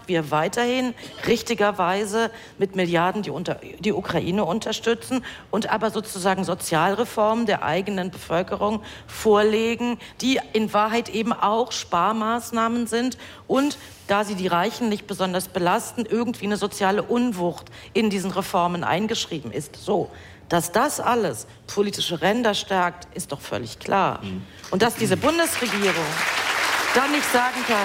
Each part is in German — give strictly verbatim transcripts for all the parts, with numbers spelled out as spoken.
wir weiterhin richtigerweise mit Milliarden die, unter, die Ukraine unterstützen und aber sozusagen Sozialreformen der eigenen Bevölkerung vorlegen, die in Wahrheit eben auch Sparmaßnahmen sind und, da sie die Reichen nicht besonders belasten, irgendwie eine soziale Unwucht in diesen Reformen eingeschrieben ist. So, dass das alles politische Ränder stärkt, ist doch völlig klar. Mhm. Und dass diese Bundesregierung dann nicht sagen kann,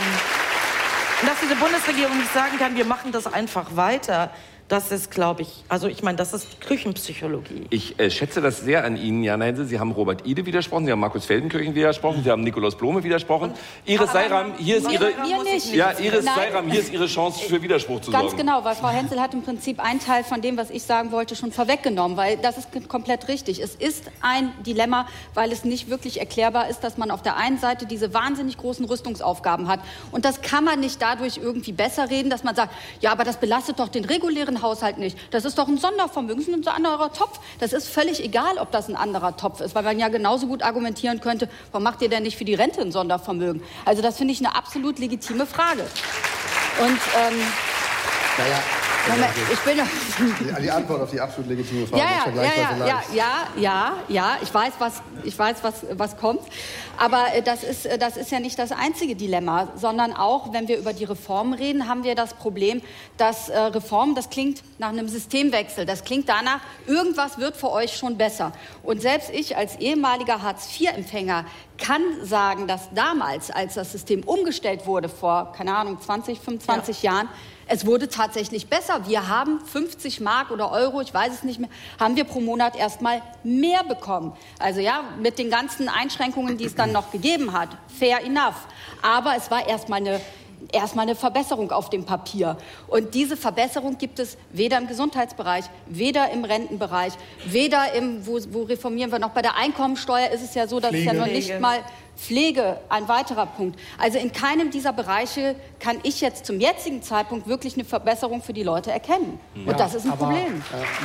dass diese Bundesregierung nicht sagen kann, wir machen das einfach weiter, das ist, glaube ich, also ich meine, das ist Küchenpsychologie. Ich äh, schätze das sehr an Ihnen, Jana Hensel. Sie haben Robert Ide widersprochen, Sie haben Markus Feldenkirchen widersprochen, Sie haben Nikolaus Blome widersprochen. Iris Seyram, hier ist Ihre, ja, Iris Seyram, hier ist Ihre Chance für Widerspruch zu sorgen. Ganz genau, weil Frau Hensel hat im Prinzip einen Teil von dem, was ich sagen wollte, schon vorweggenommen, weil das ist komplett richtig. Es ist ein Dilemma, weil es nicht wirklich erklärbar ist, dass man auf der einen Seite diese wahnsinnig großen Rüstungsaufgaben hat. Und das kann man nicht dadurch irgendwie besser reden, dass man sagt, ja, aber das belastet doch den regulären Haushalt nicht. Das ist doch ein Sondervermögen, das ist ein anderer Topf. Das ist völlig egal, ob das ein anderer Topf ist, weil man ja genauso gut argumentieren könnte, warum macht ihr denn nicht für die Rente ein Sondervermögen? Also das finde ich eine absolut legitime Frage. Und ähm, naja, Moment, ich bin die, die Antwort auf die absolut legitime Frage ja, ist ja, vergleichsweise ja, ja, ja, ja, ja, ich weiß, was, ich weiß, was, was kommt. Aber äh, das ist, äh, das ist ja nicht das einzige Dilemma, sondern auch, wenn wir über die Reformen reden, haben wir das Problem, dass äh, Reformen, das klingt nach einem Systemwechsel. Das klingt danach, irgendwas wird für euch schon besser. Und selbst ich als ehemaliger Hartz vier Empfänger kann sagen, dass damals, als das System umgestellt wurde, vor, keine Ahnung, zwanzig, fünfundzwanzig ja. Jahren, es wurde tatsächlich besser. Wir haben fünfzig Mark oder Euro, ich weiß es nicht mehr, haben wir pro Monat erstmal mehr bekommen. Also ja, mit den ganzen Einschränkungen, die es dann noch gegeben hat. Fair enough. Aber es war erstmal eine erstmal eine Verbesserung auf dem Papier. Und diese Verbesserung gibt es weder im Gesundheitsbereich, weder im Rentenbereich, weder im, wo, wo reformieren wir noch, bei der Einkommensteuer ist es ja so, dass Pflege. es ja noch nicht mal Pflege, ein weiterer Punkt. Also in keinem dieser Bereiche kann ich jetzt zum jetzigen Zeitpunkt wirklich eine Verbesserung für die Leute erkennen. Ja, und das ist ein aber, Problem.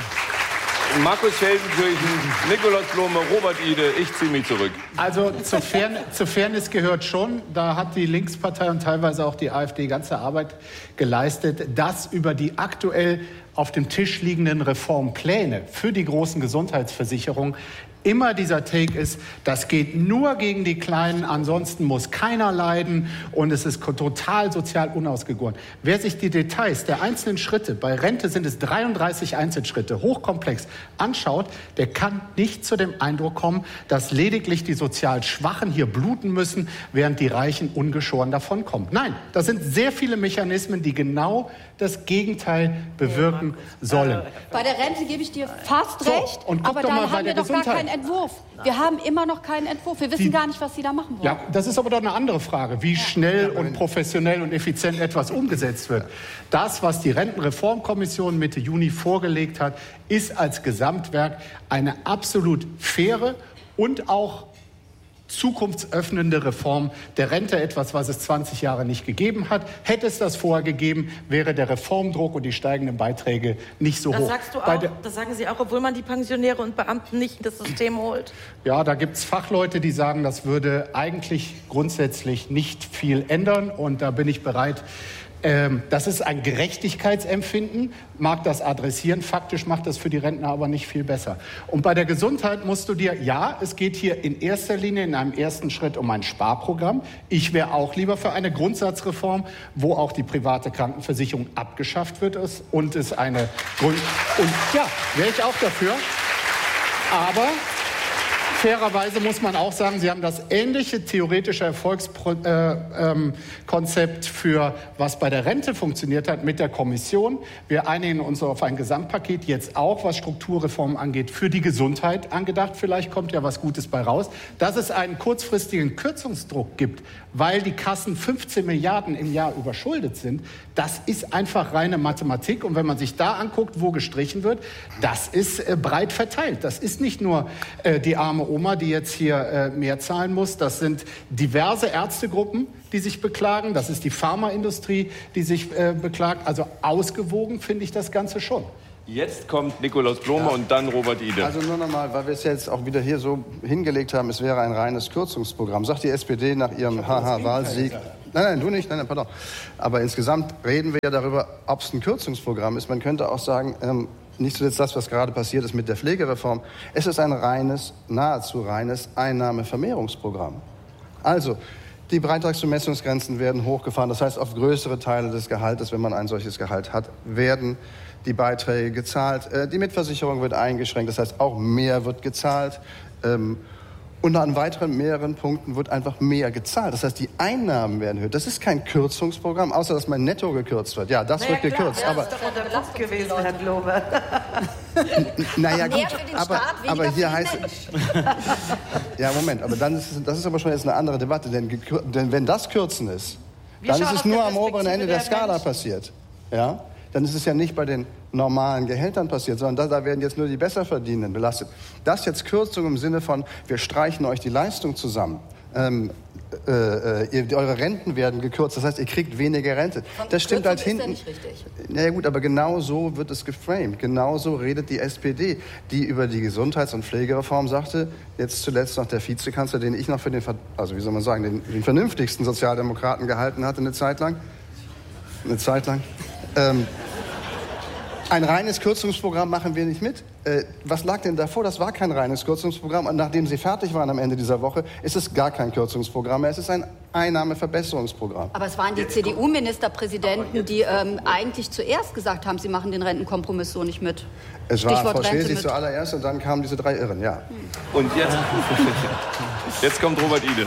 Äh, Markus Feldenkirchen, Nikolaus Blome, Robert Ide, ich ziehe mich zurück. Also zur, Fairn zur Fairness gehört schon, da hat die Linkspartei und teilweise auch die AfD ganze Arbeit geleistet, dass über die aktuell auf dem Tisch liegenden Reformpläne für die großen Gesundheitsversicherungen immer dieser Take ist, das geht nur gegen die Kleinen, ansonsten muss keiner leiden und es ist total sozial unausgegoren. Wer sich die Details der einzelnen Schritte, bei Rente sind es dreiunddreißig Einzelschritte, hochkomplex, anschaut, der kann nicht zu dem Eindruck kommen, dass lediglich die sozial Schwachen hier bluten müssen, während die Reichen ungeschoren davonkommen. Nein, das sind sehr viele Mechanismen, die genau das Gegenteil bewirken sollen. Bei der Rente gebe ich dir fast so, recht, und guck aber doch dann mal haben bei wir der doch Gesundheit. gar keinen Entwurf. Wir haben immer noch keinen Entwurf. Wir wissen Die, gar nicht, was Sie da machen wollen. Ja, das ist aber doch eine andere Frage, wie schnell und professionell und effizient etwas umgesetzt wird. Das, was die Rentenreformkommission Mitte Juni vorgelegt hat, ist als Gesamtwerk eine absolut faire und auch zukunftsöffnende Reform der Rente, etwas, was es zwanzig Jahre nicht gegeben hat. Hätte es das vorher gegeben, wäre der Reformdruck und die steigenden Beiträge nicht so das hoch. Sagst du auch, das sagen Sie auch, obwohl man die Pensionäre und Beamten nicht in das System holt? Ja, da gibt es Fachleute, die sagen, das würde eigentlich grundsätzlich nicht viel ändern. Und da bin ich bereit, Ähm, das ist ein Gerechtigkeitsempfinden, mag das adressieren. Faktisch macht das für die Rentner aber nicht viel besser. Und bei der Gesundheit musst du dir, ja, es geht hier in erster Linie in einem ersten Schritt um ein Sparprogramm. Ich wäre auch lieber für eine Grundsatzreform, wo auch die private Krankenversicherung abgeschafft wird und es eine Grund... Und ja, wäre ich auch dafür. Aber fairerweise muss man auch sagen, Sie haben das ähnliche theoretische Erfolgskonzept äh, ähm, für was bei der Rente funktioniert hat mit der Kommission. Wir einigen uns auf ein Gesamtpaket, jetzt auch, was Strukturreformen angeht, für die Gesundheit angedacht. Vielleicht kommt ja was Gutes bei raus. Dass es einen kurzfristigen Kürzungsdruck gibt, weil die Kassen fünfzehn Milliarden im Jahr überschuldet sind, das ist einfach reine Mathematik. Und wenn man sich da anguckt, wo gestrichen wird, das ist äh, breit verteilt. Das ist nicht nur äh, die arme Oma, die jetzt hier äh, mehr zahlen muss. Das sind diverse Ärztegruppen, die sich beklagen. Das ist die Pharmaindustrie, die sich äh, beklagt. Also ausgewogen finde ich das Ganze schon. Jetzt kommt Nikolaus Blome ja. und dann Robert Ide. Also nur noch mal, weil wir es jetzt auch wieder hier so hingelegt haben, es wäre ein reines Kürzungsprogramm. Sagt die S P D nach ihrem Haha-Wahlsieg, Nein, nein, du nicht, nein, nein, pardon. Aber insgesamt reden wir ja darüber, ob es ein Kürzungsprogramm ist. Man könnte auch sagen, ähm, nicht zuletzt das, was gerade passiert ist mit der Pflegereform, es ist ein reines, nahezu reines Einnahmevermehrungsprogramm. Also, die Beitragsbemessungsgrenzen werden hochgefahren. Das heißt, auf größere Teile des Gehaltes, wenn man ein solches Gehalt hat, werden die Beiträge gezahlt. Äh, die Mitversicherung wird eingeschränkt, das heißt, auch mehr wird gezahlt. Ähm, Und an weiteren mehreren Punkten wird einfach mehr gezahlt. Das heißt, die Einnahmen werden höher. Das ist kein Kürzungsprogramm, außer dass mein Netto gekürzt wird. Ja, das naja, wird gekürzt. Klar, aber das ist doch der Punkt gewesen, Herr Globe. Naja, gut, aber, Staat, aber hier heißt es... Ja, Moment, aber dann ist es, das ist aber schon jetzt eine andere Debatte. Denn, denn wenn das Kürzen ist, Wir dann ist es nur am oberen Ende der, der Skala Mensch. passiert. Ja? Dann ist es ja nicht bei den normalen Gehältern passiert, sondern da, da werden jetzt nur die Besserverdienenden belastet. Das jetzt Kürzung im Sinne von, wir streichen euch die Leistung zusammen. Ähm, äh, ihr, eure Renten werden gekürzt, das heißt, ihr kriegt weniger Rente. Von das stimmt halt hinten. Ist ja nicht richtig. Naja gut, aber genau so wird es geframed. Genau so redet die S P D, die über die Gesundheits- und Pflegereform sagte, jetzt zuletzt noch der Vizekanzler, den ich noch für den, also wie soll man sagen, den, den vernünftigsten Sozialdemokraten gehalten hatte eine Zeit lang. Eine Zeit lang. Ähm, Ein reines Kürzungsprogramm machen wir nicht mit. Äh, was lag denn davor? Das war kein reines Kürzungsprogramm. Und nachdem Sie fertig waren am Ende dieser Woche, ist es gar kein Kürzungsprogramm mehr. Es ist ein Einnahmeverbesserungsprogramm. Aber es waren die C D U-Ministerpräsidenten, die ähm, eigentlich zuerst gesagt haben, sie machen den Rentenkompromiss so nicht mit. Es war Stichwort Frau Schwesig zuallererst und dann kamen diese drei Irren, ja. Hm. Und jetzt, jetzt kommt Robert Ide.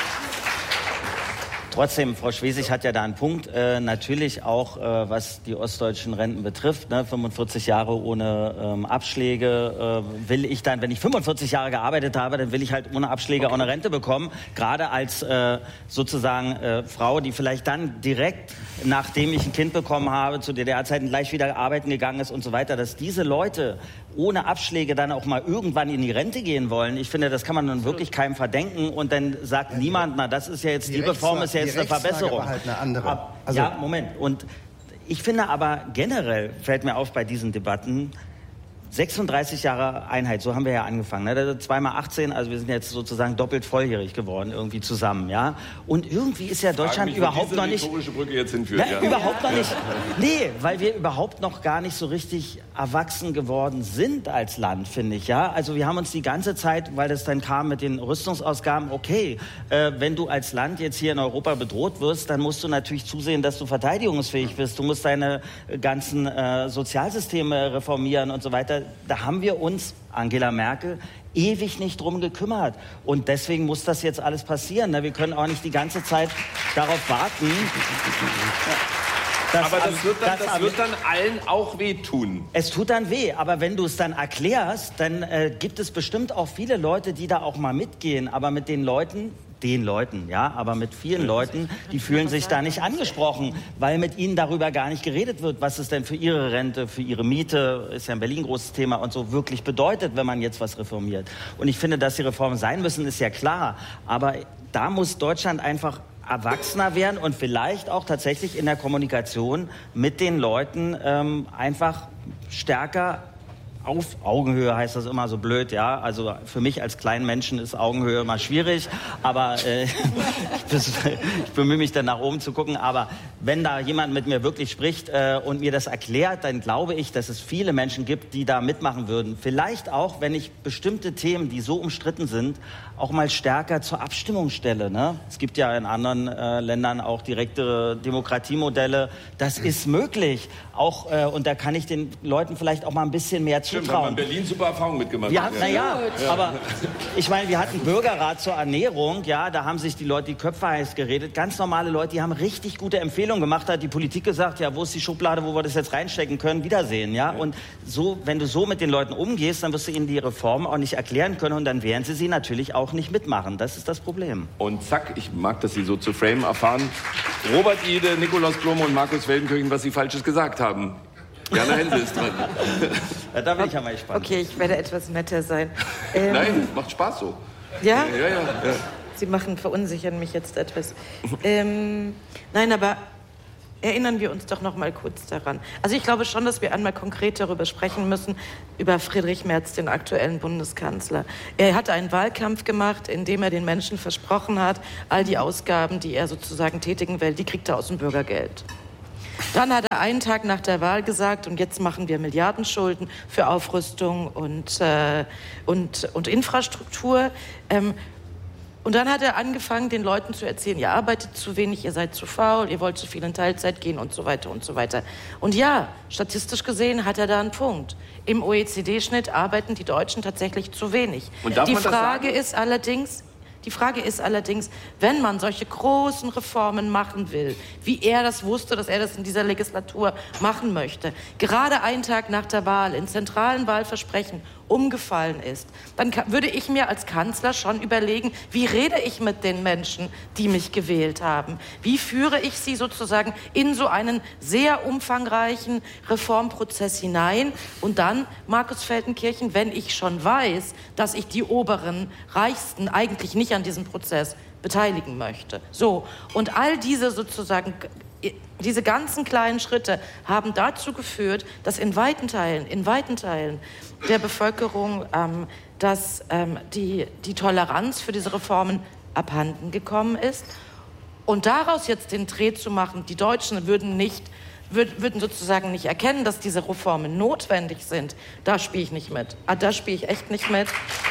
Trotzdem, Frau Schwesig hat ja da einen Punkt. Äh, natürlich auch, äh, was die ostdeutschen Renten betrifft. Ne, fünfundvierzig Jahre ohne ähm, Abschläge äh, will ich dann, wenn ich fünfundvierzig Jahre gearbeitet habe, dann will ich halt ohne Abschläge okay. auch eine Rente bekommen. Gerade als äh, sozusagen äh, Frau, die vielleicht dann direkt, nachdem ich ein Kind bekommen habe, zu D D R-Zeiten gleich wieder arbeiten gegangen ist und so weiter, dass diese Leute ohne Abschläge dann auch mal irgendwann in die Rente gehen wollen. Ich finde, das kann man nun wirklich keinem verdenken. Und dann sagt ja, niemand, na, das ist ja jetzt, die, die Reform ist ja jetzt eine Verbesserung. Halt eine andere. Also ja, Moment. Und ich finde aber generell, fällt mir auf bei diesen Debatten, sechsunddreißig Jahre Einheit, so haben wir ja angefangen. Ne? Zweimal achtzehn, also wir sind jetzt sozusagen doppelt volljährig geworden, irgendwie zusammen. Ja? Und irgendwie ist ja Deutschland mich, überhaupt noch nicht... Brücke jetzt hinführt, ja, ja. Überhaupt noch nicht... Nee, weil wir überhaupt noch gar nicht so richtig erwachsen geworden sind als Land, finde ich. Ja? Also wir haben uns die ganze Zeit, weil das dann kam mit den Rüstungsausgaben, okay, äh, wenn du als Land jetzt hier in Europa bedroht wirst, dann musst du natürlich zusehen, dass du verteidigungsfähig bist. Du musst deine ganzen äh, Sozialsysteme reformieren und so weiter. Da haben wir uns, Angela Merkel, ewig nicht drum gekümmert. Und deswegen muss das jetzt alles passieren. Wir können auch nicht die ganze Zeit darauf warten. Das aber das, wird dann, das, das wird dann allen auch wehtun. Es tut dann weh, aber wenn du es dann erklärst, dann äh, gibt es bestimmt auch viele Leute, die da auch mal mitgehen. Aber mit den Leuten... den Leuten, ja, aber mit vielen Leuten, die fühlen sich da nicht angesprochen, weil mit ihnen darüber gar nicht geredet wird, was es denn für ihre Rente, für ihre Miete, ist ja in Berlin ein großes Thema und so, wirklich bedeutet, wenn man jetzt was reformiert. Und ich finde, dass die Reformen sein müssen, ist ja klar, aber da muss Deutschland einfach erwachsener werden und vielleicht auch tatsächlich in der Kommunikation mit den Leuten ähm, einfach stärker auf Augenhöhe, heißt das immer so blöd, ja. Also für mich als kleinen Menschen ist Augenhöhe immer schwierig, aber äh, ich bemühe mich dann nach oben zu gucken. Aber wenn da jemand mit mir wirklich spricht äh, und mir das erklärt, dann glaube ich, dass es viele Menschen gibt, die da mitmachen würden. Vielleicht auch, wenn ich bestimmte Themen, die so umstritten sind, auch mal stärker zur Abstimmung stelle. Ne? Es gibt ja in anderen äh, Ländern auch direkte Demokratiemodelle. Das ist möglich. Auch, äh, und da kann ich den Leuten vielleicht auch mal ein bisschen mehr zutrauen. Stimmt, haben wir in Berlin super Erfahrungen mitgemacht. Ja, naja, ja. aber ich meine, wir hatten Bürgerrat zur Ernährung, ja, da haben sich die Leute die Köpfe heiß geredet. Ganz normale Leute, die haben richtig gute Empfehlungen gemacht. Da hat die Politik gesagt, ja, wo ist die Schublade, wo wir das jetzt reinstecken können, Wiedersehen, ja. Und so, wenn du so mit den Leuten umgehst, dann wirst du ihnen die Reform auch nicht erklären können und dann werden sie sie natürlich auch nicht mitmachen. Das ist das Problem. Und zack, ich mag, dass Sie so zu Frame erfahren. Robert Ide, Nikolaus Blome und Markus Feldenkirchen, was Sie Falsches gesagt haben. Jana Hensel ist dran. Ja, da bin ich ja mal gespannt. Okay, ich werde etwas netter sein. Ähm, Nein, macht Spaß so. Ja? Ja, ja, ja. Sie machen, verunsichern mich jetzt etwas. ähm, nein, aber Erinnern wir uns doch noch mal kurz daran. Also ich glaube schon, dass wir einmal konkret darüber sprechen müssen, über Friedrich Merz, den aktuellen Bundeskanzler. Er hat einen Wahlkampf gemacht, in dem er den Menschen versprochen hat, all die Ausgaben, die er sozusagen tätigen will, die kriegt er aus dem Bürgergeld. Dann hat er einen Tag nach der Wahl gesagt, und jetzt machen wir Milliardenschulden für Aufrüstung und, äh, und, und Infrastruktur. Ähm, Und dann hat er angefangen, den Leuten zu erzählen, ihr arbeitet zu wenig, ihr seid zu faul, ihr wollt zu viel in Teilzeit gehen und so weiter und so weiter. Und ja, statistisch gesehen hat er da einen Punkt. Im O E C D-Schnitt arbeiten die Deutschen tatsächlich zu wenig. Und darf die man das Frage sagen? ist allerdings, die Frage ist allerdings, wenn man solche großen Reformen machen will, wie er das wusste, dass er das in dieser Legislatur machen möchte, gerade einen Tag nach der Wahl in zentralen Wahlversprechen umgefallen ist, dann würde ich mir als Kanzler schon überlegen, wie rede ich mit den Menschen, die mich gewählt haben? Wie führe ich sie sozusagen in so einen sehr umfangreichen Reformprozess hinein? Und dann, Markus Feldenkirchen, wenn ich schon weiß, dass ich die oberen Reichsten eigentlich nicht an diesem Prozess beteiligen möchte. So, und all diese sozusagen diese ganzen kleinen Schritte haben dazu geführt, dass in weiten Teilen, in weiten Teilen der Bevölkerung ähm, dass, ähm, die, die Toleranz für diese Reformen abhanden gekommen ist. Und daraus jetzt den Dreh zu machen, die Deutschen würden nicht würd, würden sozusagen nicht erkennen, dass diese Reformen notwendig sind, da spiele ich nicht mit. Ah, da spiele ich echt nicht mit.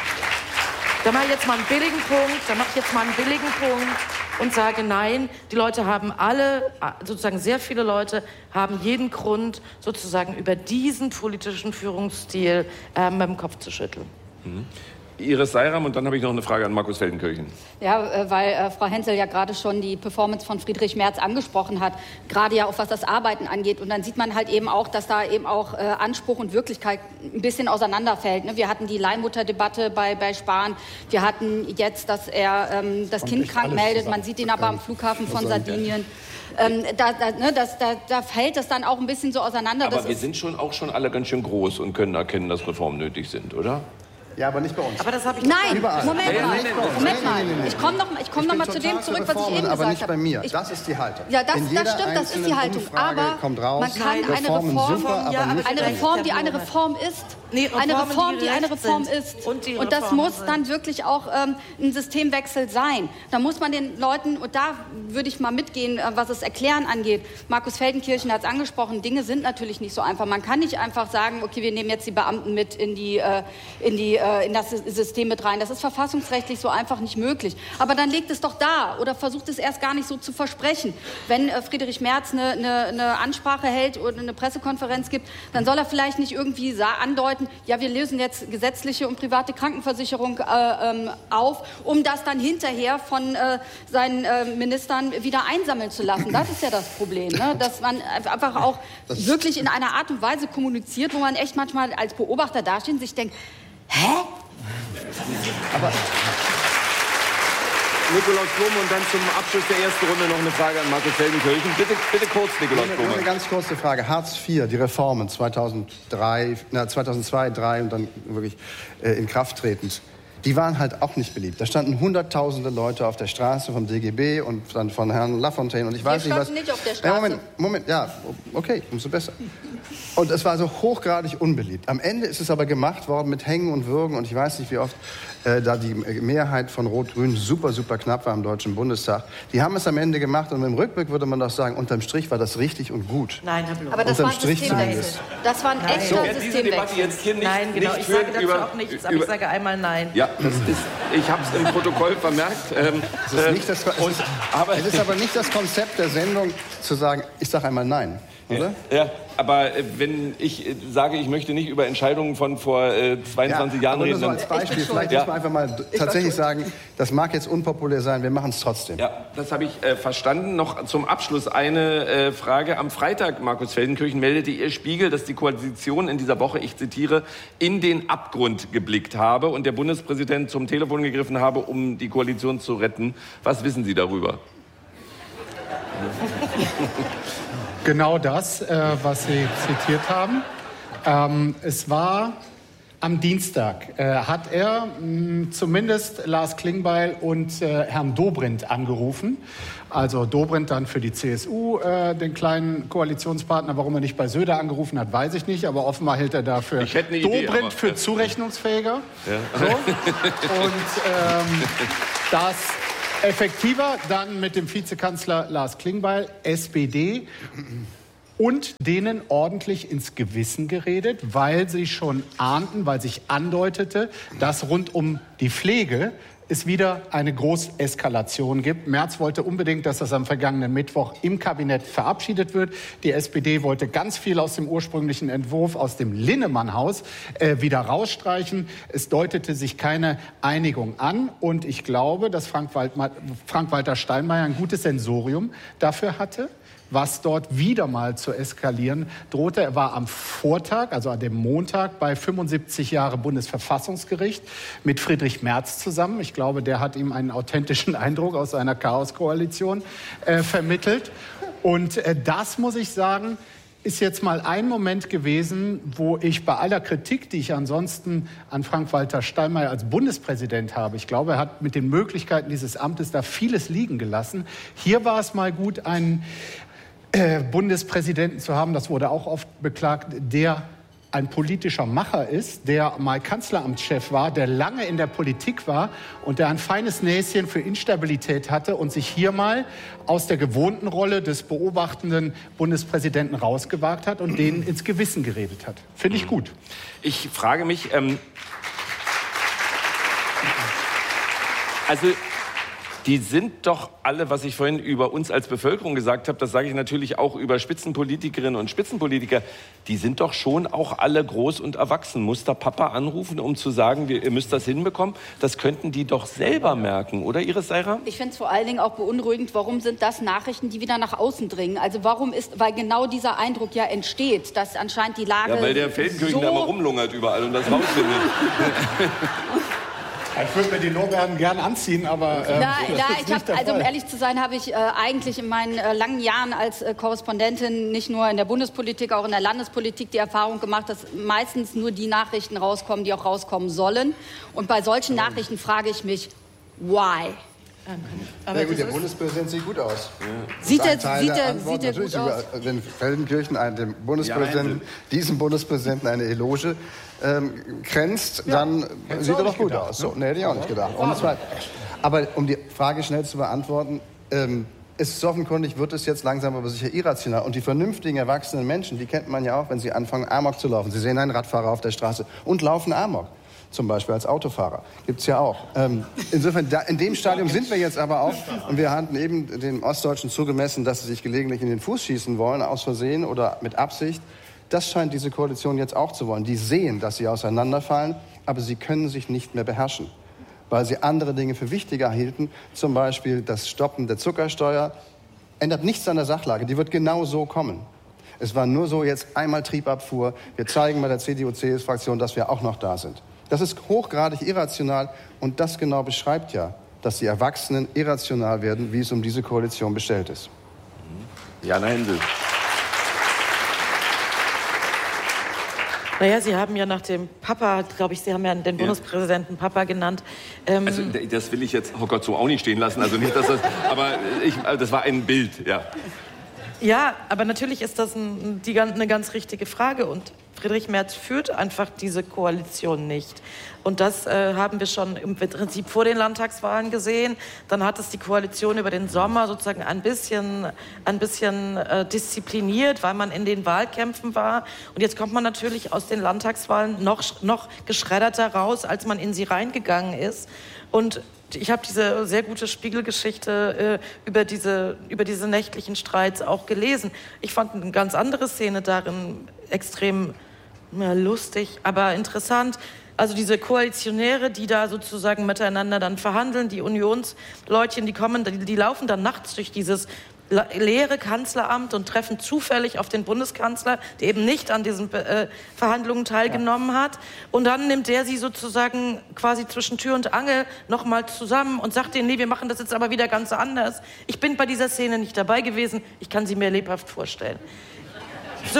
Da mache ich jetzt mal einen billigen Punkt, da mache ich jetzt mal einen billigen Punkt und sage, nein, die Leute haben alle, sozusagen sehr viele Leute, haben jeden Grund, sozusagen über diesen politischen Führungsstil äh, mit dem Kopf zu schütteln. Mhm. Iris Seiram, und dann habe ich noch eine Frage an Markus Feldenkirchen. Ja, weil äh, Frau Hensel ja gerade schon die Performance von Friedrich Merz angesprochen hat, gerade ja auch was das Arbeiten angeht. Und dann sieht man halt eben auch, dass da eben auch äh, Anspruch und Wirklichkeit ein bisschen auseinanderfällt. Ne? Wir hatten die Leihmutterdebatte bei, bei Spahn. Wir hatten jetzt, dass er ähm, das Kind krank meldet. Man sieht ihn aber am Flughafen von Sardinien. Ähm, da, da, ne, das, da, da fällt das dann auch ein bisschen so auseinander. Aber das wir ist sind schon auch schon alle ganz schön groß und können erkennen, dass Reformen nötig sind, oder? Ja, aber nicht bei uns. Aber das habe ich Nein, Überall. Moment Nein, mal. nein, nein, nein, Moment mal. nein, nein, nein. Ich komme noch, ich komm Ich noch bin mal zu dem total zurück, für was ich Reformen, eben aber gesagt nicht habe. bei mir. Ich, Das ist die Haltung. Ja, das, In das jeder stimmt, das ist die einzelnen Haltung. Umfrage Aber kommt raus, man kann eine Reformen Reform, super, aber Ja, nicht eine Reform, die eine Reform ist, Nee, eine Reformen, Reform, die die eine recht Reform sind. ist. Und die Und das Reformen muss sind. dann wirklich auch ähm, ein Systemwechsel sein. Da muss man den Leuten, und da würde ich mal mitgehen, äh, was das Erklären angeht. Markus Feldenkirchen hat es angesprochen, Dinge sind natürlich nicht so einfach. Man kann nicht einfach sagen, okay, wir nehmen jetzt die Beamten mit in, die, äh, in, die, äh, in das System mit rein. Das ist verfassungsrechtlich so einfach nicht möglich. Aber dann legt es doch da oder versucht es erst gar nicht so zu versprechen. Wenn äh, Friedrich Merz eine, eine, eine Ansprache hält oder eine Pressekonferenz gibt, dann soll er vielleicht nicht irgendwie andeuten, ja, wir lösen jetzt gesetzliche und private Krankenversicherung äh, ähm, auf, um das dann hinterher von äh, seinen äh, Ministern wieder einsammeln zu lassen. Das ist ja das Problem, ne? Dass man einfach auch das wirklich in einer Art und Weise kommuniziert, wo man echt manchmal als Beobachter dasteht und sich denkt, hä? Aber Nikolaus Blome und dann zum Abschluss der ersten Runde noch eine Frage an Markus Feldenkirchen. Bitte, bitte kurz, Nikolaus Nur Blome. eine ganz kurze Frage. Hartz vier, die Reformen zweitausenddrei, na, zweitausendzwei, zweitausenddrei und dann wirklich äh, in Kraft tretend. Die waren halt auch nicht beliebt. Da standen hunderttausende Leute auf der Straße vom D G B und dann von Herrn Lafontaine und ich weiß Wir nicht was. standen nicht auf der Straße. Ja, Moment, Moment, ja, okay, umso besser. Und es war so hochgradig unbeliebt. Am Ende ist es aber gemacht worden mit Hängen und Würgen und ich weiß nicht, wie oft äh, da die Mehrheit von Rot-Grün super, super knapp war im Deutschen Bundestag. Die haben es am Ende gemacht und im Rückblick würde man doch sagen, unterm Strich war das richtig und gut. Nein, Herr Blum. Aber das Unterm war ein Strich Systemwechsel. zumindest. Das war ein Nein. echter So, diese Debatte Systemwechsel. jetzt hier nicht, Nein, genau, nicht ich führen sage dazu über, auch nichts, aber über, ich sage einmal nein. Ja, das ist, ich habe es im Protokoll vermerkt. Ähm, Es ist, nicht das, es, und, ist, aber, es ist aber nicht das Konzept der Sendung, zu sagen, ich sage einmal nein, oder? Ja, aber äh, wenn ich äh, sage, ich möchte nicht über Entscheidungen von vor äh, zweiundzwanzig Jahren aber nur reden, so dann... als Beispiel, vielleicht Ja. muss man einfach mal tatsächlich sagen, das mag jetzt unpopulär sein, wir machen es trotzdem. Ja, das habe ich äh, verstanden. Noch zum Abschluss eine äh, Frage. Am Freitag, Markus Feldenkirchen, meldete Ihr Spiegel, dass die Koalition in dieser Woche, ich zitiere, in den Abgrund geblickt habe und der Bundespräsident zum Telefon gegriffen habe, um die Koalition zu retten. Was wissen Sie darüber? Genau das, äh, was Sie zitiert haben. Ähm, es war Am Dienstag äh, hat er mh, zumindest Lars Klingbeil und äh, Herrn Dobrindt angerufen. Also Dobrindt dann für die C S U, äh, den kleinen Koalitionspartner. Warum er nicht bei Söder angerufen hat, weiß ich nicht. Aber offenbar hält er dafür Dobrindt für zurechnungsfähiger. Ja. So. Und ähm, das effektiver dann mit dem Vizekanzler Lars Klingbeil, S P D. Und denen ordentlich ins Gewissen geredet, weil sie schon ahnten, weil sich andeutete, dass rund um die Pflege es wieder eine Großeskalation gibt. Merz wollte unbedingt, dass das am vergangenen Mittwoch im Kabinett verabschiedet wird. Die S P D wollte ganz viel aus dem ursprünglichen Entwurf, aus dem Linnemann-Haus, äh, wieder rausstreichen. Es deutete sich keine Einigung an. Und ich glaube, dass Frank-Walter Steinmeier ein gutes Sensorium dafür hatte, was dort wieder mal zu eskalieren drohte. Er war am Vortag, also an dem Montag, bei fünfundsiebzig Jahre Bundesverfassungsgericht mit Friedrich Merz zusammen. Ich glaube, der hat ihm einen authentischen Eindruck aus einer Chaoskoalition äh, vermittelt. Und äh, das, muss ich sagen, ist jetzt mal ein Moment gewesen, wo ich bei aller Kritik, die ich ansonsten an Frank-Walter Steinmeier als Bundespräsident habe, ich glaube, er hat mit den Möglichkeiten dieses Amtes da vieles liegen gelassen. Hier war es mal gut, einen Äh, Bundespräsidenten zu haben, das wurde auch oft beklagt, der ein politischer Macher ist, der mal Kanzleramtschef war, der lange in der Politik war und der ein feines Näschen für Instabilität hatte und sich hier mal aus der gewohnten Rolle des beobachtenden Bundespräsidenten rausgewagt hat und denen ins Gewissen geredet hat. Finde ich gut. Ich frage mich, ähm, also die sind doch alle, was ich vorhin über uns als Bevölkerung gesagt habe, das sage ich natürlich auch über Spitzenpolitikerinnen und Spitzenpolitiker, die sind doch schon auch alle groß und erwachsen. Muss der Papa anrufen, um zu sagen, ihr müsst das hinbekommen? Das könnten die doch selber merken, oder Iris Seyrer? Ich finde es vor allen Dingen auch beunruhigend, warum sind das Nachrichten, die wieder nach außen dringen? Also warum ist, weil genau dieser Eindruck ja entsteht, dass anscheinend die Lage Ja, weil der Feldenkirchen so da mal rumlungert überall und das rausfindet. Ich würde mir die Lorbeeren gern anziehen, aber ähm, na, na, ich hab, also um ehrlich zu sein, habe ich äh, eigentlich in meinen äh, langen Jahren als äh, Korrespondentin nicht nur in der Bundespolitik, auch in der Landespolitik die Erfahrung gemacht, dass meistens nur die Nachrichten rauskommen, die auch rauskommen sollen. Und bei solchen Nachrichten frage ich mich, why? Aber ja, gut, der Bundespräsident sieht gut aus. Ja. Sieht er sieht der, sieht der gut aus? Wenn Feldenkirchen einen, dem Bundespräsidenten, ja, diesem Bundespräsidenten eine Eloge ähm, kränzt, ja, dann sieht er doch gut gedacht, aus. So, ne? Nee, hätte ich auch nicht gedacht. Und zwar, aber um die Frage schnell zu beantworten, ähm, es ist offenkundig, wird es jetzt langsam aber sicher irrational. Und die vernünftigen, erwachsenen Menschen, die kennt man ja auch, wenn sie anfangen, Amok zu laufen. Sie sehen einen Radfahrer auf der Straße und laufen Amok. Zum Beispiel als Autofahrer. Gibt's ja auch. Ähm, insofern, da, in dem Stadium sind wir jetzt aber auch. Und wir hatten eben den Ostdeutschen zugemessen, dass sie sich gelegentlich in den Fuß schießen wollen, aus Versehen oder mit Absicht. Das scheint diese Koalition jetzt auch zu wollen. Die sehen, dass sie auseinanderfallen, aber sie können sich nicht mehr beherrschen. Weil sie andere Dinge für wichtiger hielten. Zum Beispiel das Stoppen der Zuckersteuer. Ändert nichts an der Sachlage. Die wird genau so kommen. Es war nur so, jetzt einmal Triebabfuhr. Wir zeigen bei der C D U-C S U-Fraktion, dass wir auch noch da sind. Das ist hochgradig irrational und das genau beschreibt ja, dass die Erwachsenen irrational werden, wie es um diese Koalition bestellt ist. Jana Händel. Naja, Sie haben ja nach dem Papa, glaube ich, Sie haben ja den Bundespräsidenten Papa genannt. Ähm also das will ich jetzt, oh Gott, so auch nicht stehen lassen. Also nicht, dass das, aber ich, das war ein Bild, ja. Ja, aber natürlich ist das ein, die, eine ganz richtige Frage und Friedrich Merz führt einfach diese Koalition nicht. Und das äh, haben wir schon im Prinzip vor den Landtagswahlen gesehen. Dann hat es die Koalition über den Sommer sozusagen ein bisschen, ein bisschen äh, diszipliniert, weil man in den Wahlkämpfen war. Und jetzt kommt man natürlich aus den Landtagswahlen noch, noch geschredderter raus, als man in sie reingegangen ist. Und ich habe diese sehr gute Spiegelgeschichte äh, über, diese, über diese nächtlichen Streits auch gelesen. Ich fand eine ganz andere Szene darin extrem ja, lustig, aber interessant. Also diese Koalitionäre, die da sozusagen miteinander dann verhandeln, die Unionsleutchen, die kommen, die, die laufen dann nachts durch dieses leere Kanzleramt und treffen zufällig auf den Bundeskanzler, der eben nicht an diesen äh, Verhandlungen teilgenommen ja. hat. Und dann nimmt der sie sozusagen quasi zwischen Tür und Angel nochmal zusammen und sagt denen, nee, wir machen das jetzt aber wieder ganz anders. Ich bin bei dieser Szene nicht dabei gewesen, ich kann sie mir lebhaft vorstellen. So,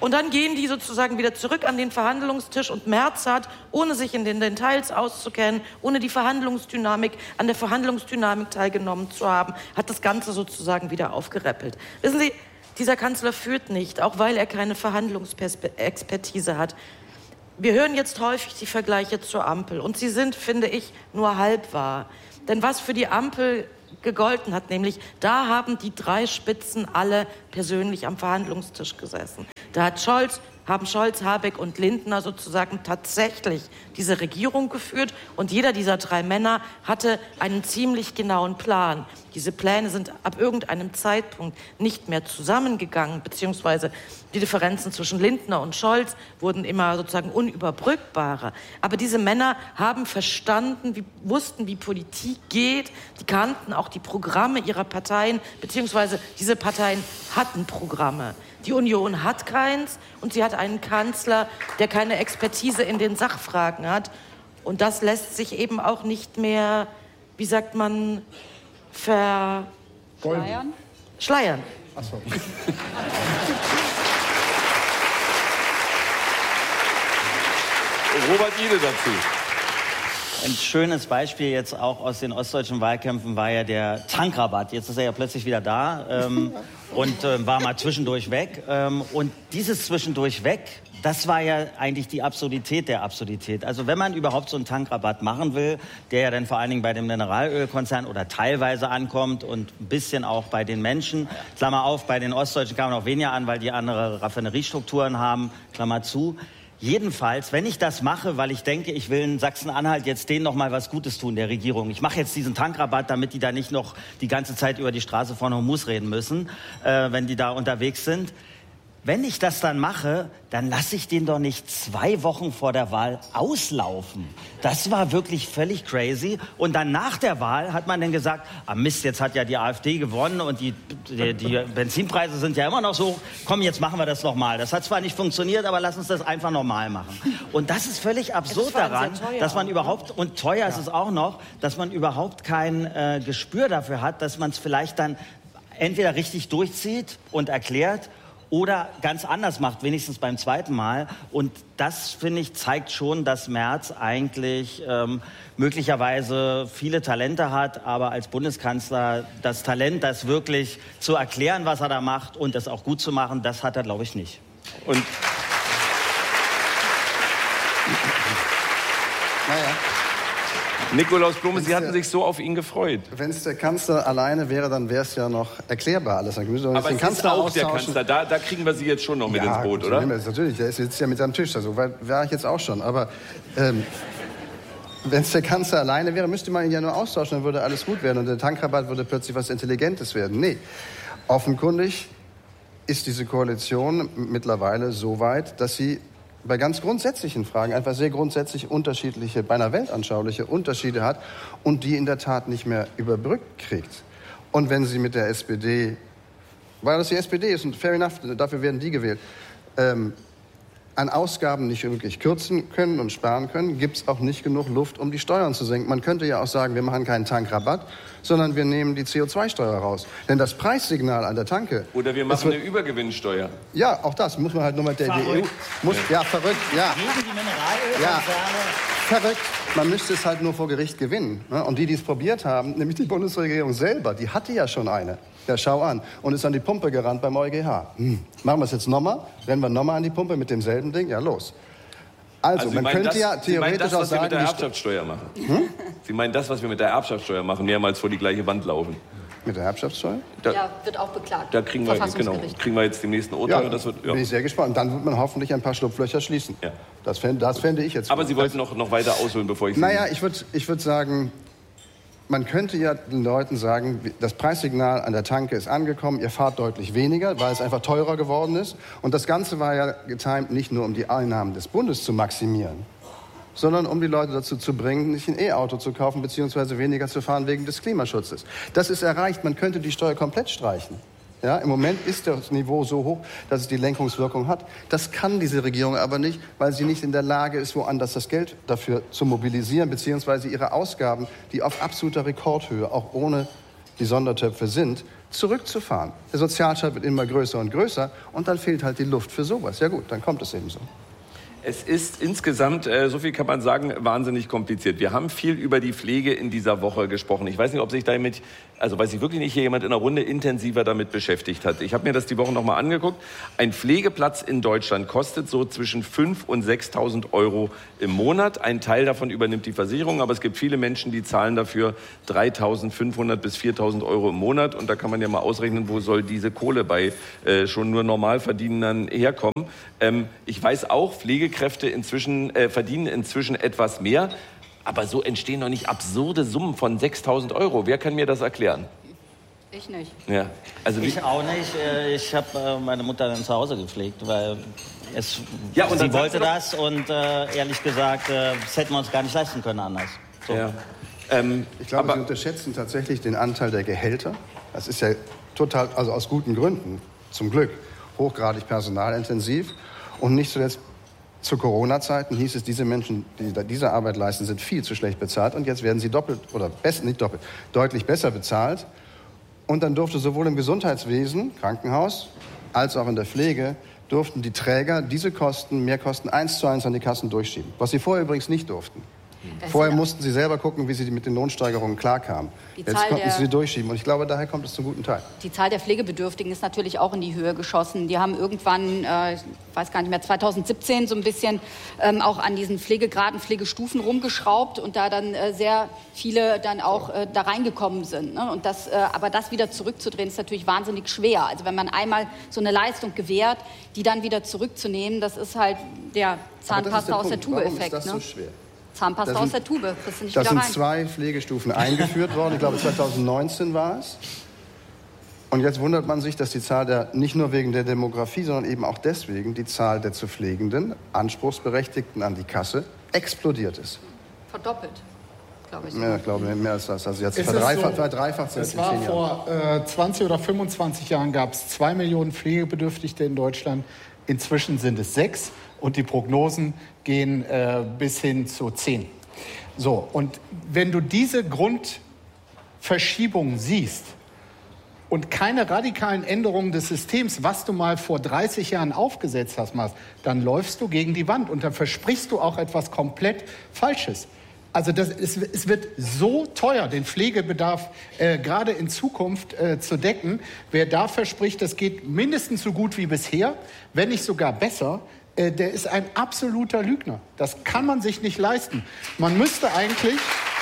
Und dann gehen die sozusagen wieder zurück an den Verhandlungstisch und Merz hat, ohne sich in den Details auszukennen, ohne die Verhandlungsdynamik, an der Verhandlungsdynamik teilgenommen zu haben, hat das Ganze sozusagen wieder aufgeräppelt. Wissen Sie, dieser Kanzler führt nicht, auch weil er keine Verhandlungsexpertise hat. Wir hören jetzt häufig die Vergleiche zur Ampel und sie sind, finde ich, nur halb wahr. Denn was für die Ampel gegolten hat, nämlich da haben die drei Spitzen alle persönlich am Verhandlungstisch gesessen. Da hat Scholz, haben Scholz, Habeck und Lindner sozusagen tatsächlich diese Regierung geführt und jeder dieser drei Männer hatte einen ziemlich genauen Plan. Diese Pläne sind ab irgendeinem Zeitpunkt nicht mehr zusammengegangen, beziehungsweise die Differenzen zwischen Lindner und Scholz wurden immer sozusagen unüberbrückbarer. Aber diese Männer haben verstanden, wie, wussten, wie Politik geht, die kannten auch die Programme ihrer Parteien, beziehungsweise diese Parteien hatten Programme. Die Union hat keins und sie hat einen Kanzler, der keine Expertise in den Sachfragen hat. Und das lässt sich eben auch nicht mehr, wie sagt man, ver... Schleiern? Schleiern. Ach so. Robert Ide dazu. Ein schönes Beispiel jetzt auch aus den ostdeutschen Wahlkämpfen war ja der Tankrabatt. Jetzt ist er ja plötzlich wieder da ähm, und äh, war mal zwischendurch weg. Ähm, und dieses zwischendurch weg, das war ja eigentlich die Absurdität der Absurdität. Also wenn man überhaupt so einen Tankrabatt machen will, der ja dann vor allen Dingen bei dem Mineralölkonzern oder teilweise ankommt und ein bisschen auch bei den Menschen, Klammer auf, bei den Ostdeutschen kam man auch weniger an, weil die andere Raffineriestrukturen haben, Klammer zu. Jedenfalls, wenn ich das mache, weil ich denke, ich will in Sachsen-Anhalt jetzt denen noch mal was Gutes tun, der Regierung. Ich mache jetzt diesen Tankrabatt, damit die da nicht noch die ganze Zeit über die Straße von Hormuz reden müssen, äh, wenn die da unterwegs sind. Wenn ich das dann mache, dann lasse ich den doch nicht zwei Wochen vor der Wahl auslaufen. Das war wirklich völlig crazy. Und dann nach der Wahl hat man dann gesagt, ah Mist, jetzt hat ja die AfD gewonnen und die, die, die Benzinpreise sind ja immer noch so hoch. Komm, jetzt machen wir das nochmal. Das hat zwar nicht funktioniert, aber lass uns das einfach nochmal machen. Und das ist völlig absurd daran, dass man überhaupt, und teuer ja. ist es auch noch, dass man überhaupt kein äh, Gespür dafür hat, dass man es vielleicht dann entweder richtig durchzieht und erklärt, oder ganz anders macht, wenigstens beim zweiten Mal. Und das, finde ich, zeigt schon, dass Merz eigentlich ähm, möglicherweise viele Talente hat, aber als Bundeskanzler das Talent, das wirklich zu erklären, was er da macht und das auch gut zu machen, das hat er, glaube ich, nicht. Und naja. Nikolaus Blome, Sie hatten sich so auf ihn gefreut. Wenn es der Kanzler alleine wäre, dann wäre es ja noch erklärbar alles. Dann müssen wir Aber den es Kanzler ist auch der Kanzler. Da, da kriegen wir Sie jetzt schon noch mit ja, ins Boot, gut, oder? Natürlich, der sitzt ja mit am Tisch. So weit war ich jetzt auch schon. Aber ähm, wenn es der Kanzler alleine wäre, müsste man ihn ja nur austauschen, dann würde alles gut werden. Und der Tankrabatt würde plötzlich was Intelligentes werden. Nee, offenkundig ist diese Koalition mittlerweile so weit, dass sie bei ganz grundsätzlichen Fragen einfach sehr grundsätzlich unterschiedliche, beinahe weltanschauliche Unterschiede hat und die in der Tat nicht mehr überbrückt kriegt. Und wenn sie mit der S P D, weil das die S P D ist und fair enough, dafür werden die gewählt, ähm, an Ausgaben nicht wirklich kürzen können und sparen können, gibt es auch nicht genug Luft, um die Steuern zu senken. Man könnte ja auch sagen, wir machen keinen Tankrabatt, sondern wir nehmen die C O zwei Steuer raus. Denn das Preissignal an der Tanke... Oder wir machen wird, eine Übergewinnsteuer. Ja, auch das muss man halt nur mit der verrückt. D E U... Muss, ja, verrückt, ja. Gegen die Mineralölkonzerne. Ja, verrückt. Man müsste es halt nur vor Gericht gewinnen. Ne? Und die, die es probiert haben, nämlich die Bundesregierung selber, die hatte ja schon eine. Ja, schau an. Und ist an die Pumpe gerannt beim EuGH. Hm. Machen wir es jetzt nochmal? Rennen wir nochmal an die Pumpe mit demselben Ding? Ja, los. Also, also man könnte das, ja theoretisch Sie meinen das, auch was sagen... wir mit der Erbschaftssteuer machen? Hm? Sie meinen das, was wir mit der Erbschaftssteuer machen, mehrmals vor die gleiche Wand laufen? Mit der Erbschaftssteuer? Da, ja, wird auch beklagt. Da kriegen wir, genau, kriegen wir jetzt demnächst ein Urteil. Ja, das wird, ja. Bin ich sehr gespannt. Dann wird man hoffentlich ein paar Schlupflöcher schließen. Ja. Das fände das fänd ich jetzt. Aber gut. Sie wollten noch, noch weiter ausholen, bevor ich Sie... Naja, ich würde ich würd sagen... Man könnte ja den Leuten sagen, das Preissignal an der Tanke ist angekommen, ihr fahrt deutlich weniger, weil es einfach teurer geworden ist. Und das Ganze war ja getimt nicht nur, um die Einnahmen des Bundes zu maximieren, sondern um die Leute dazu zu bringen, nicht ein E-Auto zu kaufen bzw. weniger zu fahren wegen des Klimaschutzes. Das ist erreicht, man könnte die Steuer komplett streichen. Ja, im Moment ist das Niveau so hoch, dass es die Lenkungswirkung hat. Das kann diese Regierung aber nicht, weil sie nicht in der Lage ist, woanders das Geld dafür zu mobilisieren, beziehungsweise ihre Ausgaben, die auf absoluter Rekordhöhe, auch ohne die Sondertöpfe sind, zurückzufahren. Der Sozialstaat wird immer größer und größer und dann fehlt halt die Luft für sowas. Ja gut, dann kommt es eben so. Es ist insgesamt, äh, so viel kann man sagen, wahnsinnig kompliziert. Wir haben viel über die Pflege in dieser Woche gesprochen. Ich weiß nicht, ob sich damit, also weiß ich wirklich nicht, hier jemand in der Runde intensiver damit beschäftigt hat. Ich habe mir das die Woche noch mal angeguckt. Ein Pflegeplatz in Deutschland kostet so zwischen fünftausend und sechstausend Euro im Monat. Ein Teil davon übernimmt die Versicherung, aber es gibt viele Menschen, die zahlen dafür dreitausendfünfhundert bis viertausend Euro im Monat. Und da kann man ja mal ausrechnen, wo soll diese Kohle bei äh, schon nur Normalverdienern herkommen. Ähm, ich weiß auch, Pflegekräfte inzwischen, äh, verdienen inzwischen etwas mehr. Aber so entstehen doch nicht absurde Summen von sechstausend Euro. Wer kann mir das erklären? Ich nicht. Ja, also ich auch nicht. Ich habe meine Mutter dann zu Hause gepflegt, weil es, ja, und sie wollte das. Und äh, ehrlich gesagt, äh, das hätten wir uns gar nicht leisten können anders. So. Ja. Ähm, ich glaube, Sie unterschätzen tatsächlich den Anteil der Gehälter. Das ist ja total, also aus guten Gründen, zum Glück, hochgradig personalintensiv. Und nicht zuletzt zu Corona-Zeiten hieß es, diese Menschen, die diese Arbeit leisten, sind viel zu schlecht bezahlt. Und jetzt werden sie doppelt, oder besser, nicht doppelt, deutlich besser bezahlt. Und dann durfte sowohl im Gesundheitswesen, Krankenhaus, als auch in der Pflege, durften die Träger diese Kosten, Mehrkosten eins zu eins an die Kassen durchschieben. Was sie vorher übrigens nicht durften. Vorher mussten sie selber gucken, wie sie mit den Lohnsteigerungen klarkamen. Jetzt konnten sie sie durchschieben. Und ich glaube, daher kommt es zum guten Teil. Die Zahl der Pflegebedürftigen ist natürlich auch in die Höhe geschossen. Die haben irgendwann, äh, ich weiß gar nicht mehr, zweitausendsiebzehn so ein bisschen ähm, auch an diesen Pflegegraden, Pflegestufen rumgeschraubt und da dann äh, sehr viele dann auch äh, da reingekommen sind. Ne? Und das, äh, aber das wieder zurückzudrehen, ist natürlich wahnsinnig schwer. Also wenn man einmal so eine Leistung gewährt, die dann wieder zurückzunehmen, das ist halt der Zahnpasta aus der Tube-Effekt. Warum ist das so ne? schwer? Zahnpasta sind, aus der Tube, kriegst du nicht da wieder sind rein. zwei Pflegestufen eingeführt worden. Ich glaube, zweitausendneunzehn war es. Und jetzt wundert man sich, dass die Zahl der, nicht nur wegen der Demografie, sondern eben auch deswegen, die Zahl der zu Pflegenden, Anspruchsberechtigten an die Kasse, explodiert ist. Verdoppelt, glaube ich. Ja, ich glaube, mehr als das. Also jetzt Es verdreifacht, so, verdreifacht seit es war zehn Jahren. vor äh, zwanzig oder fünfundzwanzig Jahren gab es zwei Millionen Pflegebedürftige in Deutschland. Inzwischen sind es sechs und die Prognosen gehen äh, bis hin zu zehn. So, und wenn du diese Grundverschiebung siehst und keine radikalen Änderungen des Systems, was du mal vor dreißig Jahren aufgesetzt hast, machst, dann läufst du gegen die Wand und dann versprichst du auch etwas komplett Falsches. Also das, es, es wird so teuer, den Pflegebedarf äh, gerade in Zukunft äh, zu decken. Wer da verspricht, das geht mindestens so gut wie bisher, wenn nicht sogar besser, äh, der ist ein absoluter Lügner. Das kann man sich nicht leisten. Man müsste eigentlich...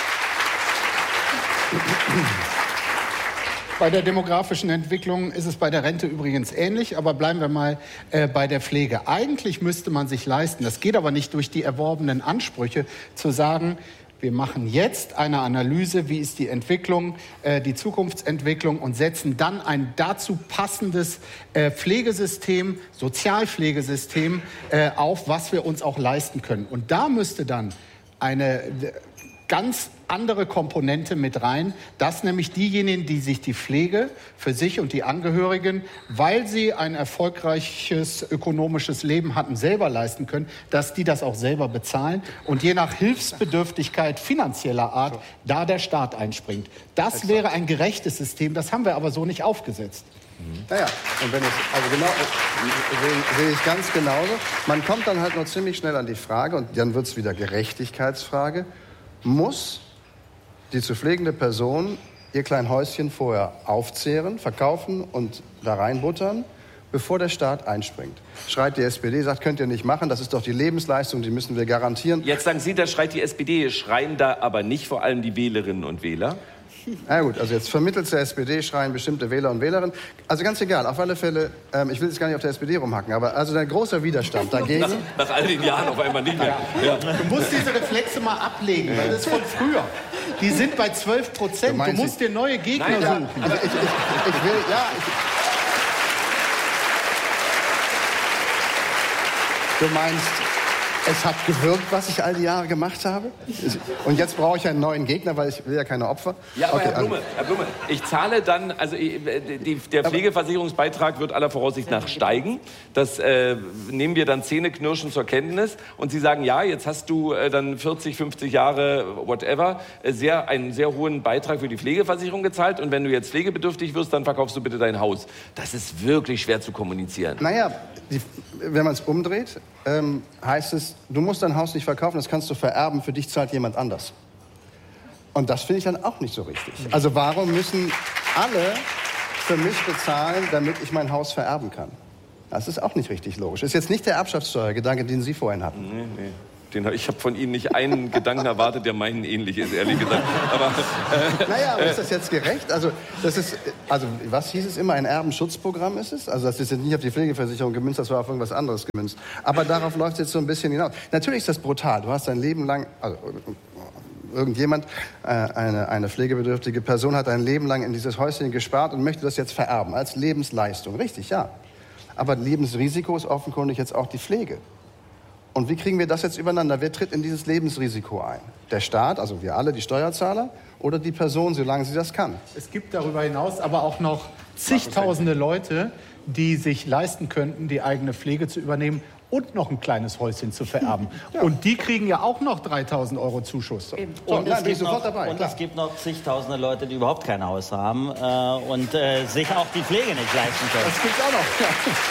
Bei der demografischen Entwicklung ist es bei der Rente übrigens ähnlich, aber bleiben wir mal äh, bei der Pflege. Eigentlich müsste man sich leisten, das geht aber nicht durch die erworbenen Ansprüche, zu sagen, wir machen jetzt eine Analyse, wie ist die Entwicklung, äh, die Zukunftsentwicklung und setzen dann ein dazu passendes äh, Pflegesystem, Sozialpflegesystem äh, auf, was wir uns auch leisten können. Und da müsste dann eine ganz andere Komponente mit rein, dass nämlich diejenigen, die sich die Pflege für sich und die Angehörigen, weil sie ein erfolgreiches ökonomisches Leben hatten, selber leisten können, dass die das auch selber bezahlen und je nach Hilfsbedürftigkeit finanzieller Art da der Staat einspringt. Das wäre ein gerechtes System, das haben wir aber so nicht aufgesetzt. Naja, und wenn es, also genau, sehe seh ich ganz genauso. Man kommt dann halt noch ziemlich schnell an die Frage, und dann wird es wieder Gerechtigkeitsfrage, muss die zu pflegende Person ihr klein Häuschen vorher aufzehren, verkaufen und da reinbuttern, bevor der Staat einspringt. Schreit die S P D, sagt, könnt ihr nicht machen, das ist doch die Lebensleistung, die müssen wir garantieren. Jetzt sagen Sie, das schreit die S P D, schreien da aber nicht vor allem die Wählerinnen und Wähler? Na gut, also jetzt vermittelt der S P D, schreien bestimmte Wähler und Wählerinnen. Also ganz egal, auf alle Fälle, ähm, ich will jetzt gar nicht auf der S P D rumhacken, aber also ein großer Widerstand dagegen. Nach, nach all den Jahren auf einmal nicht mehr. Ja. Du musst diese Reflexe mal ablegen, weil das ist von früher. Die sind bei zwölf Prozent. Du, du musst dir neue Gegner Nein, suchen. Ja, also ich, ich, ich will, ja, ich, du meinst, Es hat gewirkt, was ich all die Jahre gemacht habe. Und jetzt brauche ich einen neuen Gegner, weil ich will ja keine Opfer. Ja, aber okay, Herr Blume, Herr Blume, ich zahle dann, also die, der Pflegeversicherungsbeitrag wird aller Voraussicht nach steigen. Das äh, nehmen wir dann zähneknirschend zur Kenntnis. Und Sie sagen, ja, jetzt hast du äh, dann vierzig, fünfzig Jahre, whatever, äh, sehr, einen sehr hohen Beitrag für die Pflegeversicherung gezahlt. Und wenn du jetzt pflegebedürftig wirst, dann verkaufst du bitte dein Haus. Das ist wirklich schwer zu kommunizieren. Naja, die, wenn man es umdreht, ähm, heißt es, du musst dein Haus nicht verkaufen, das kannst du vererben, für dich zahlt jemand anders. Und das finde ich dann auch nicht so richtig. Also warum müssen alle für mich bezahlen, damit ich mein Haus vererben kann? Das ist auch nicht richtig logisch. Das ist jetzt nicht der Erbschaftssteuergedanke, den Sie vorhin hatten. Nee, nee. Den, ich habe von Ihnen nicht einen Gedanken erwartet, der meinen ähnlich ist, ehrlich gesagt. Aber, äh, naja, aber ist das jetzt gerecht? Also, das ist, also, was hieß es immer? Ein Erbenschutzprogramm ist es? Also, das ist jetzt nicht auf die Pflegeversicherung gemünzt, das war auf irgendwas anderes gemünzt. Aber darauf läuft es jetzt so ein bisschen hinaus. Natürlich ist das brutal. Du hast dein Leben lang, also, irgendjemand, äh, eine, eine pflegebedürftige Person hat ein Leben lang in dieses Häuschen gespart und möchte das jetzt vererben, als Lebensleistung. Richtig, ja. Aber Lebensrisiko ist offenkundig jetzt auch die Pflege. Und wie kriegen wir das jetzt übereinander? Wer tritt in dieses Lebensrisiko ein? Der Staat, also wir alle, die Steuerzahler, oder die Person, solange sie das kann? Es gibt darüber hinaus aber auch noch zigtausende Leute, die sich leisten könnten, die eigene Pflege zu übernehmen und noch ein kleines Häuschen zu vererben. Ja. Und die kriegen ja auch noch dreitausend Euro Zuschuss. So, und, es gibt, noch, dabei, und es gibt noch zigtausende Leute, die überhaupt kein Haus haben äh, und äh, sich auch die Pflege nicht leisten können. Das gibt's auch noch. Ja.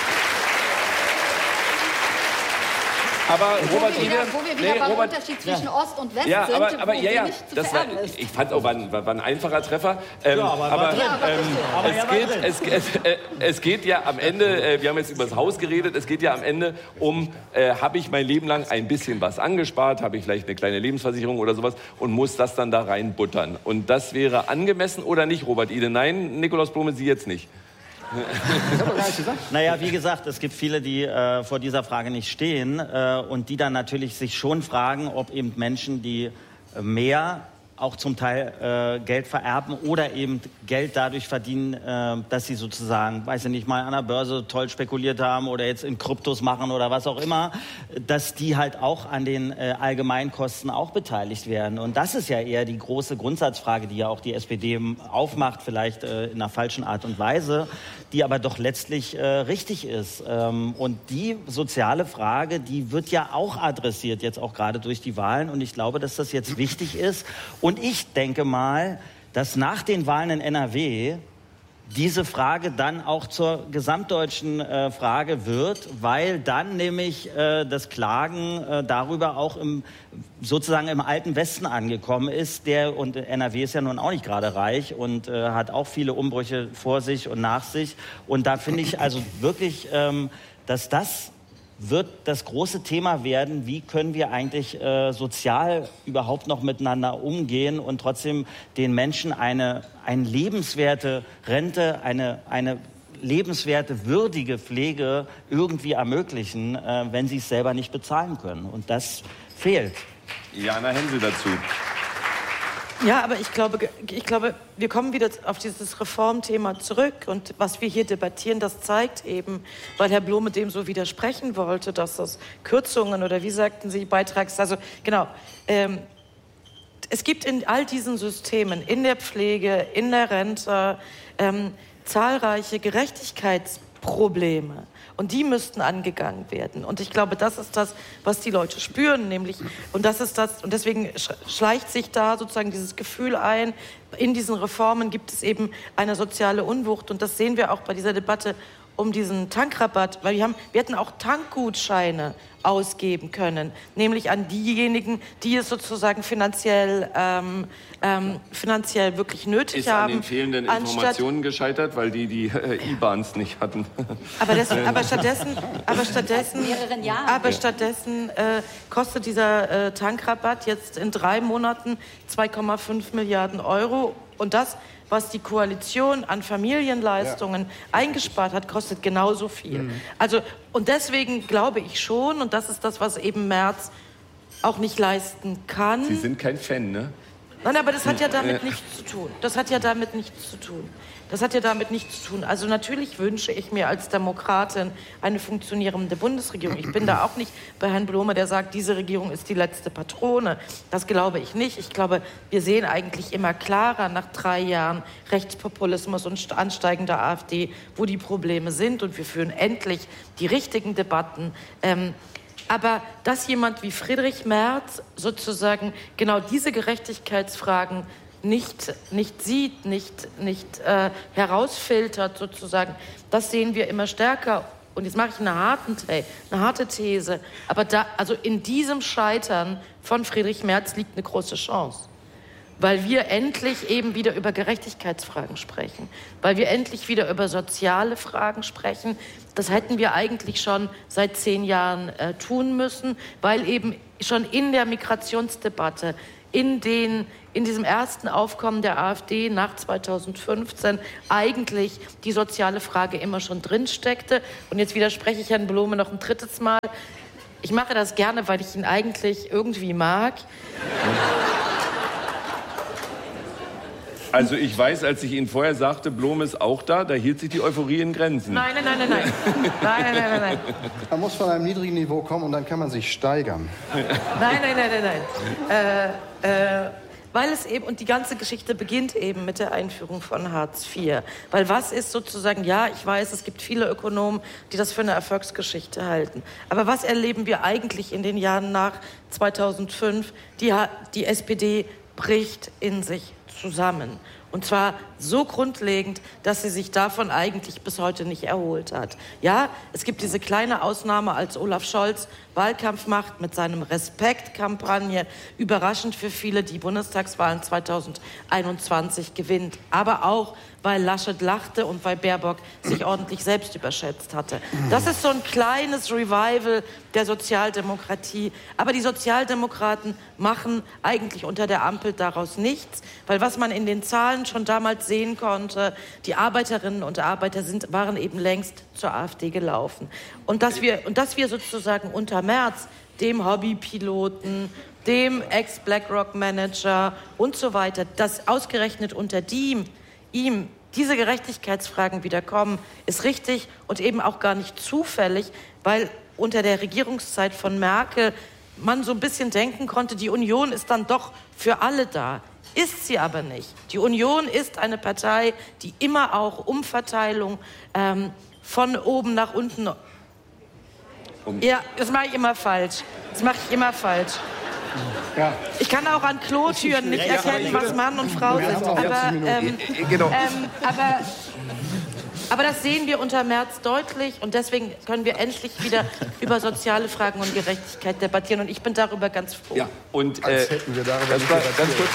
Aber wo Robert wir wieder, Ide, wo wir wieder nee, beim Robert, Unterschied zwischen ja. Ost und West ja, sind, aber, aber, wo ja, ja, nicht zu das war, ist. ich fand auch, war ein, war ein einfacher Treffer. Ähm, ja, aber, aber, ja, aber, ähm, aber es, ja, geht, es, es, äh, es geht ja am Ende, äh, wir haben jetzt über das Haus geredet, es geht ja am Ende um, äh, habe ich mein Leben lang ein bisschen was angespart, habe ich vielleicht eine kleine Lebensversicherung oder sowas und muss das dann da reinbuttern. Und das wäre angemessen oder nicht, Robert Ide? Nein, Nikolaus Blume, Sie jetzt nicht. Ich habe gar nicht gesagt. Naja, wie gesagt, es gibt viele, die äh, vor dieser Frage nicht stehen äh, und die dann natürlich sich schon fragen, ob eben Menschen, die äh, mehr auch zum Teil äh, Geld vererben oder eben Geld dadurch verdienen, äh, dass sie sozusagen, weiß ich nicht, mal an der Börse toll spekuliert haben oder jetzt in Kryptos machen oder was auch immer, dass die halt auch an den äh, Allgemeinkosten auch beteiligt werden. Und das ist ja eher die große Grundsatzfrage, die ja auch die S P D aufmacht, vielleicht äh, in einer falschen Art und Weise, die aber doch letztlich äh, richtig ist. Ähm, und die soziale Frage, die wird ja auch adressiert, jetzt auch gerade durch die Wahlen. Und ich glaube, dass das jetzt wichtig ist. Und ich denke mal, dass nach den Wahlen in N R W diese Frage dann auch zur gesamtdeutschen äh, Frage wird, weil dann nämlich äh, das Klagen äh, darüber auch im, sozusagen im alten Westen angekommen ist. Der, und N R W ist ja nun auch nicht gerade reich und äh, hat auch viele Umbrüche vor sich und nach sich. Und da finde ich also wirklich, ähm, dass das wird das große Thema werden, wie können wir eigentlich äh, sozial überhaupt noch miteinander umgehen und trotzdem den Menschen eine, eine lebenswerte Rente, eine, eine lebenswerte, würdige Pflege irgendwie ermöglichen, äh, wenn sie es selber nicht bezahlen können. Und das fehlt. Jana Hensel dazu. Ja, aber ich glaube, ich glaube, wir kommen wieder auf dieses Reformthema zurück. Und was wir hier debattieren, das zeigt eben, weil Herr Blume dem so widersprechen wollte, dass das Kürzungen oder wie sagten Sie, Beitrags... Also genau, ähm, es gibt in all diesen Systemen, in der Pflege, in der Rente, ähm, zahlreiche Gerechtigkeitsprobleme. Und die müssten angegangen werden. Und ich glaube, das ist das, was die Leute spüren, nämlich, und das ist das, und deswegen schleicht sich da sozusagen dieses Gefühl ein, in diesen Reformen gibt es eben eine soziale Unwucht. Und das sehen wir auch bei dieser Debatte um diesen Tankrabatt, weil wir haben, wir hätten auch Tankgutscheine ausgeben können, nämlich an diejenigen, die es sozusagen finanziell, ähm, ähm, finanziell wirklich nötig ist haben. Ist an den fehlenden Informationen gescheitert, weil die die äh, I-Bahns nicht hatten. Aber, das, aber stattdessen, aber stattdessen, aber stattdessen äh, kostet dieser äh, Tankrabatt jetzt in drei Monaten zwei Komma fünf Milliarden Euro und das, was die Koalition an Familienleistungen ja. eingespart hat, kostet genauso viel. Mhm. Also, und deswegen glaube ich schon, und das ist das, was eben Merz auch nicht leisten kann. Sie sind kein Fan, ne? Nein, aber das hat ja damit nichts zu tun. Das hat ja damit nichts zu tun. Das hat ja damit nichts zu tun. Also natürlich wünsche ich mir als Demokratin eine funktionierende Bundesregierung. Ich bin da auch nicht bei Herrn Blome, der sagt, diese Regierung ist die letzte Patrone. Das glaube ich nicht. Ich glaube, wir sehen eigentlich immer klarer nach drei Jahren Rechtspopulismus und ansteigender AfD, wo die Probleme sind. Und wir führen endlich die richtigen Debatten. Ähm, Aber dass jemand wie Friedrich Merz sozusagen genau diese Gerechtigkeitsfragen nicht, nicht sieht, nicht, nicht äh, herausfiltert sozusagen, das sehen wir immer stärker. Und jetzt mache ich eine, harten, eine harte These, aber da, also in diesem Scheitern von Friedrich Merz liegt eine große Chance. Weil wir endlich eben wieder über Gerechtigkeitsfragen sprechen, weil wir endlich wieder über soziale Fragen sprechen. Das hätten wir eigentlich schon seit zehn Jahren äh, tun müssen, weil eben schon in der Migrationsdebatte, in, den, in diesem ersten Aufkommen der AfD nach zweitausendfünfzehn eigentlich die soziale Frage immer schon drinsteckte. Und jetzt widerspreche ich Herrn Blome noch ein drittes Mal. Ich mache das gerne, weil ich ihn eigentlich irgendwie mag. Also ich weiß, als ich Ihnen vorher sagte, Blome ist auch da, da hielt sich die Euphorie in Grenzen. Nein, nein, nein, nein, nein. Nein, nein, nein, nein, nein. Man muss von einem niedrigen Niveau kommen und dann kann man sich steigern. Nein, nein, nein, nein, nein. Äh, äh, weil es eben, und die ganze Geschichte beginnt eben mit der Einführung von Hartz vier. Weil was ist sozusagen, ja, ich weiß, es gibt viele Ökonomen, die das für eine Erfolgsgeschichte halten. Aber was erleben wir eigentlich in den Jahren nach zweitausendfünf? Die, die S P D bricht in sich zusammen. Und zwar so grundlegend, dass sie sich davon eigentlich bis heute nicht erholt hat. Ja, es gibt diese kleine Ausnahme, als Olaf Scholz Wahlkampf macht mit seinem Respektkampagne, überraschend für viele, die Bundestagswahlen zweitausendeinundzwanzig gewinnt. Aber auch, weil Laschet lachte und weil Baerbock sich ordentlich selbst überschätzt hatte. Das ist so ein kleines Revival der Sozialdemokratie. Aber die Sozialdemokraten machen eigentlich unter der Ampel daraus nichts, weil was man in den Zahlen schon damals sehen konnte, die Arbeiterinnen und Arbeiter sind, waren eben längst zur AfD gelaufen. Und dass wir, und dass wir sozusagen unter Merz, dem Hobbypiloten, dem Ex-BlackRock-Manager und so weiter, dass ausgerechnet unter dem, ihm diese Gerechtigkeitsfragen wieder kommen, ist richtig und eben auch gar nicht zufällig, weil unter der Regierungszeit von Merkel man so ein bisschen denken konnte, die Union ist dann doch für alle da. Ist sie aber nicht. Die Union ist eine Partei, die immer auch Umverteilung ähm, von oben nach unten... Um. Ja, das mache ich immer falsch. Das mache ich immer falsch. Ja. Ich kann auch an Klotüren nicht erkennen, was Mann und Frau sind. Aber, ähm, genau. ähm, aber, aber das sehen wir unter Merz deutlich und deswegen können wir endlich wieder über soziale Fragen und Gerechtigkeit debattieren und ich bin darüber ganz froh. Ja, und äh, als hätten wir darüber das war, ganz kurz.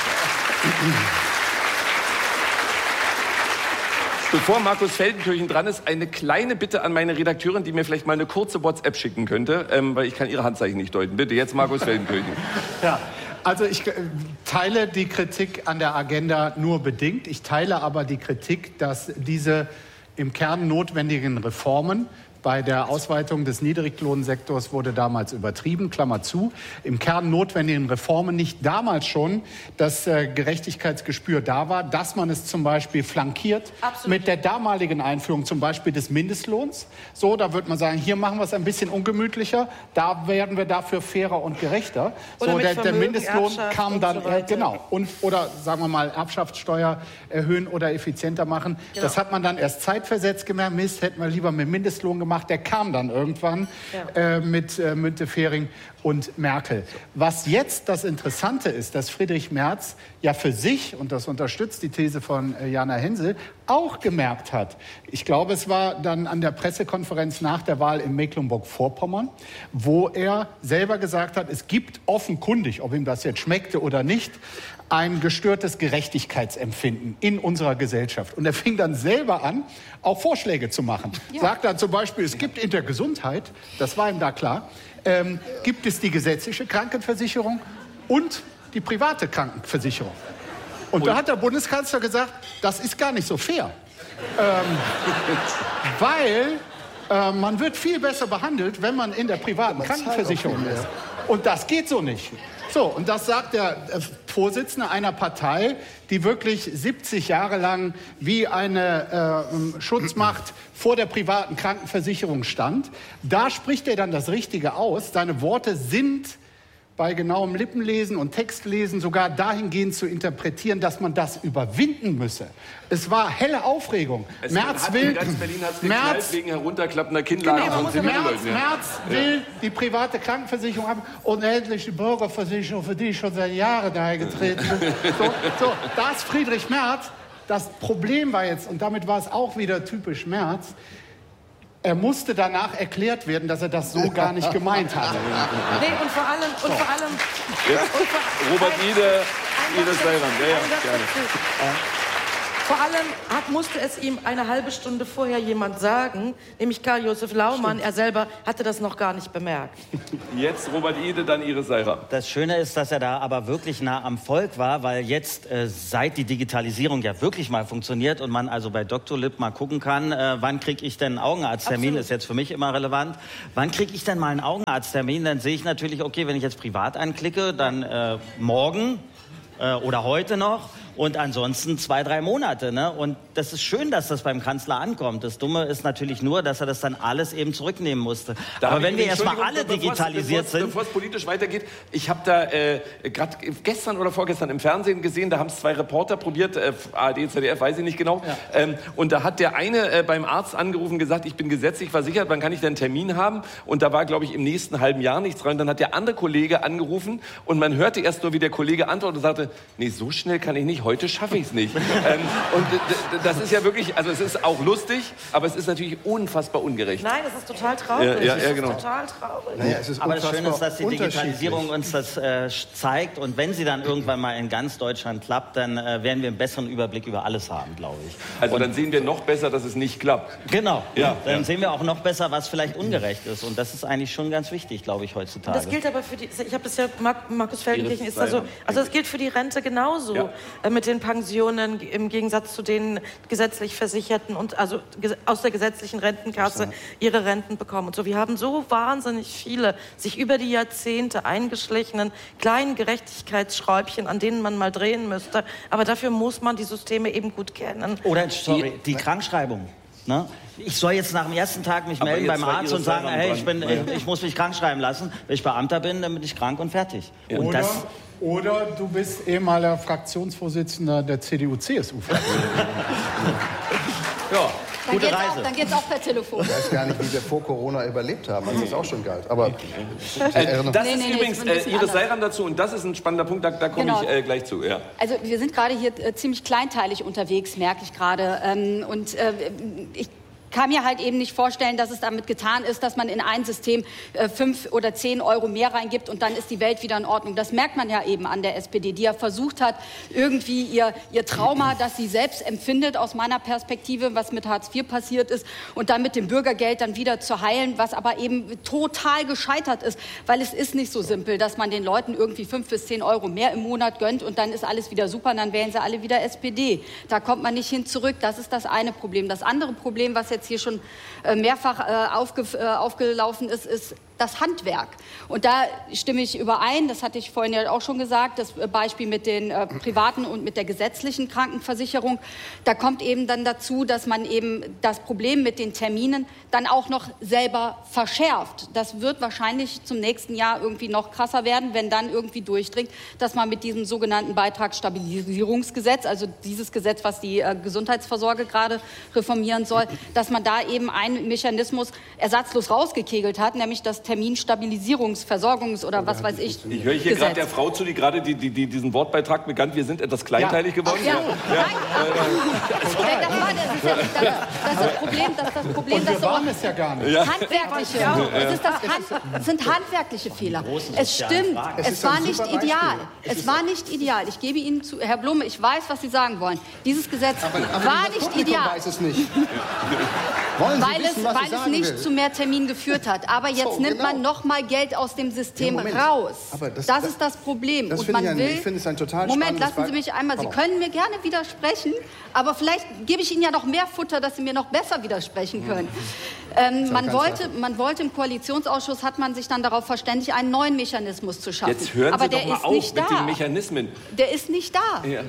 Bevor Markus Feldenkirchen dran ist, eine kleine Bitte an meine Redakteurin, die mir vielleicht mal eine kurze WhatsApp schicken könnte, ähm, weil ich kann ihre Handzeichen nicht deuten. Bitte, jetzt Markus Feldenkirchen. Ja, also ich äh, teile die Kritik an der Agenda nur bedingt. Ich teile aber die Kritik, dass diese im Kern notwendigen Reformen, bei der Ausweitung des Niedriglohnsektors wurde damals übertrieben, Klammer zu, im Kern notwendigen Reformen nicht damals schon das äh, Gerechtigkeitsgespür da war, dass man es zum Beispiel flankiert Absolut. Mit der damaligen Einführung zum Beispiel des Mindestlohns. So, da würde man sagen, hier machen wir es ein bisschen ungemütlicher, da werden wir dafür fairer und gerechter. Oder so, mit der, der Vermögen, Mindestlohn Erbschaft kam dann, so äh, genau, und, oder sagen wir mal Erbschaftssteuer erhöhen oder effizienter machen. Genau. Das hat man dann erst zeitversetzt gemerkt, Mist, hätten wir lieber mit Mindestlohn gemacht. Der kam dann irgendwann ja. äh, mit äh, Müntefering und Merkel. Was jetzt das Interessante ist, dass Friedrich Merz ja für sich, und das unterstützt die These von äh, Jana Hensel, auch gemerkt hat. Ich glaube, es war dann an der Pressekonferenz nach der Wahl in Mecklenburg-Vorpommern, wo er selber gesagt hat, es gibt offenkundig, ob ihm das jetzt schmeckte oder nicht, ein gestörtes Gerechtigkeitsempfinden in unserer Gesellschaft. Und er fing dann selber an, auch Vorschläge zu machen. Ja. Sagt dann zum Beispiel, es gibt in der Gesundheit, das war ihm da klar, ähm, gibt es die gesetzliche Krankenversicherung und die private Krankenversicherung. Und, und da hat der Bundeskanzler gesagt, das ist gar nicht so fair. Ähm, weil äh, man wird viel besser behandelt, wenn man in der privaten Krankenversicherung ist. Und das geht so nicht. So, und das sagt der Vorsitzender einer Partei, die wirklich siebzig Jahre lang wie eine äh, Schutzmacht vor der privaten Krankenversicherung stand. Da spricht er dann das Richtige aus. Seine Worte sind bei genauem Lippenlesen und Textlesen sogar dahingehend zu interpretieren, dass man das überwinden müsse. Es war helle Aufregung. Es Merz hat will, in ganz Berlin hat's Merz, geknallt wegen herunterklappender Kinnladen genau, von Zivilleuten. Merz, Merz will die private Krankenversicherung haben und endlich die Bürgerversicherung, für die ich schon seit Jahren eingetreten bin. So, so, da ist Friedrich Merz. Das Problem war jetzt, und damit war es auch wieder typisch Merz, er musste danach erklärt werden, dass er das so gar nicht gemeint hatte. Nee, und vor allem... Und vor allem Jetzt und vor, Robert Ide, Ide Seiran. Ja, ja, gerne. Vor allem hat, musste es ihm eine halbe Stunde vorher jemand sagen, nämlich Karl-Josef Laumann. Er selber hatte das noch gar nicht bemerkt. Jetzt Robert Ide, dann Iris Seiran. Das Schöne ist, dass er da aber wirklich nah am Volk war, weil jetzt, äh, seit die Digitalisierung ja wirklich mal funktioniert und man also bei Doktor Lipp mal gucken kann, äh, wann kriege ich denn einen Augenarzttermin, Absolut. Ist jetzt für mich immer relevant. Wann kriege ich denn mal einen Augenarzttermin? Dann sehe ich natürlich, okay, wenn ich jetzt privat anklicke, dann äh, morgen äh, oder heute noch. Und ansonsten zwei, drei Monate. Ne? Und das ist schön, dass das beim Kanzler ankommt. Das Dumme ist natürlich nur, dass er das dann alles eben zurücknehmen musste. Da Aber wenn wir erstmal alle digitalisiert sind... Bevor es politisch weitergeht, ich habe da äh, gerade gestern oder vorgestern im Fernsehen gesehen, da haben es zwei Reporter probiert, äh, A R D, Z D F, weiß ich nicht genau. Ja. Ähm, und da hat der eine äh, beim Arzt angerufen, gesagt, ich bin gesetzlich versichert, wann kann ich denn einen Termin haben? Und da war, glaube ich, im nächsten halben Jahr nichts dran. Dann hat der andere Kollege angerufen und man hörte erst nur, wie der Kollege antwortete und sagte, nee, so schnell kann ich nicht, heute schaffe ich es nicht. ähm, und das ist ja wirklich, also es ist auch lustig, aber es ist natürlich unfassbar ungerecht. Nein, es ist total traurig. Ja, ja, ja, genau. Es ist total traurig. Naja, es ist aber das Schöne ist, dass die Digitalisierung uns das äh, zeigt und wenn sie dann irgendwann mal in ganz Deutschland klappt, dann äh, werden wir einen besseren Überblick über alles haben, glaube ich. Also und dann sehen wir noch besser, dass es nicht klappt. Genau, ja, dann ja. sehen wir auch noch besser, was vielleicht ungerecht ist und das ist eigentlich schon ganz wichtig, glaube ich, heutzutage. Das gilt aber für die, ich habe das ja, Markus Feldenkirchen ist da so, also das gilt für die Rente genauso, ja. äh, mit den Pensionen im Gegensatz zu den gesetzlich Versicherten und also aus der gesetzlichen Rentenkasse ihre Renten bekommen und so. Wir haben so wahnsinnig viele sich über die Jahrzehnte eingeschlichenen kleinen Gerechtigkeitsschräubchen, an denen man mal drehen müsste. Aber dafür muss man die Systeme eben gut kennen. Oder, sorry, die, die Krankschreibung. Ne? Ich soll jetzt nach dem ersten Tag mich melden beim Arzt und sagen, hey, ich, bin, ich, ich muss mich krank schreiben lassen. Wenn ich Beamter bin, dann bin ich krank und fertig. Ja. Und oder, das oder du bist ehemaliger Fraktionsvorsitzender der C D U C S U-Fraktion. Ja. Dann Gute geht's Reise. Auch, dann geht's auch per Telefon. Ich weiß gar nicht, wie wir vor Corona überlebt haben, als das auch schon galt. Aber äh, das nee, ist nee, übrigens nee, äh, Iris Seiran dazu und das ist ein spannender Punkt, da, da komme genau. ich äh, gleich zu. Ja. Also wir sind gerade hier äh, ziemlich kleinteilig unterwegs, merke ich gerade. Ähm, und äh, ich kann mir halt eben nicht vorstellen, dass es damit getan ist, dass man in ein System äh, fünf oder zehn Euro mehr reingibt und dann ist die Welt wieder in Ordnung. Das merkt man ja eben an der S P D, die ja versucht hat, irgendwie ihr, ihr Trauma, das sie selbst empfindet, aus meiner Perspektive, was mit Hartz vier passiert ist, und dann mit dem Bürgergeld dann wieder zu heilen, was aber eben total gescheitert ist, weil es ist nicht so simpel, dass man den Leuten irgendwie fünf bis zehn Euro mehr im Monat gönnt und dann ist alles wieder super und dann wählen sie alle wieder S P D. Da kommt man nicht hin zurück. Das ist das eine Problem. Das andere Problem, was jetzt hier schon äh, mehrfach äh, aufge, äh, aufgelaufen ist, ist das Handwerk. Und da stimme ich überein, das hatte ich vorhin ja auch schon gesagt, das Beispiel mit den äh, privaten und mit der gesetzlichen Krankenversicherung. Da kommt eben dann dazu, dass man eben das Problem mit den Terminen dann auch noch selber verschärft. Das wird wahrscheinlich zum nächsten Jahr irgendwie noch krasser werden, wenn dann irgendwie durchdringt, dass man mit diesem sogenannten Beitragsstabilisierungsgesetz, also dieses Gesetz, was die äh, Gesundheitsversorgung gerade reformieren soll, dass man da eben einen Mechanismus ersatzlos rausgekegelt hat, nämlich das Terminstabilisierungs-, Versorgungs- oder was weiß ich. Ich höre hier gerade der Frau zu, die gerade die, die, die diesen Wortbeitrag begann. Wir sind etwas kleinteilig ja. geworden. Ach, ja. Ja. Ja. Ja. Das, war, das, ist ja, das, das ist das Problem, dass das Problem, Und wir dass waren es ja gar nicht. Ja. handwerkliche, ja. es, ist das Hand, es sind handwerkliche Fehler. Es stimmt, es, es war nicht ideal. Es, es war nicht ideal. Ich gebe Ihnen zu, Herr Blume, ich weiß, was Sie sagen wollen. Dieses Gesetz aber, aber war nicht Publikum ideal. Weiß es nicht. Wollen Sie weil wissen, es, was weil ich es sagen nicht will? zu mehr Terminen geführt hat. Aber jetzt So, nimmt nimmt genau. man noch mal Geld aus dem System ja, raus. Aber das, das das ist das Problem. Das und finde man ich, ein, will, ich finde es ein total Moment, lassen Be- Sie mich einmal, Sie Pardon. können mir gerne widersprechen, aber vielleicht gebe ich Ihnen ja noch mehr Futter, dass Sie mir noch besser widersprechen können. Ähm, man, wollte, man wollte im Koalitionsausschuss, hat man sich dann darauf verständigt, einen neuen Mechanismus zu schaffen. Jetzt hören aber Sie der doch mal ist auf nicht mit da. den Mechanismen. Der ist nicht da. Ja.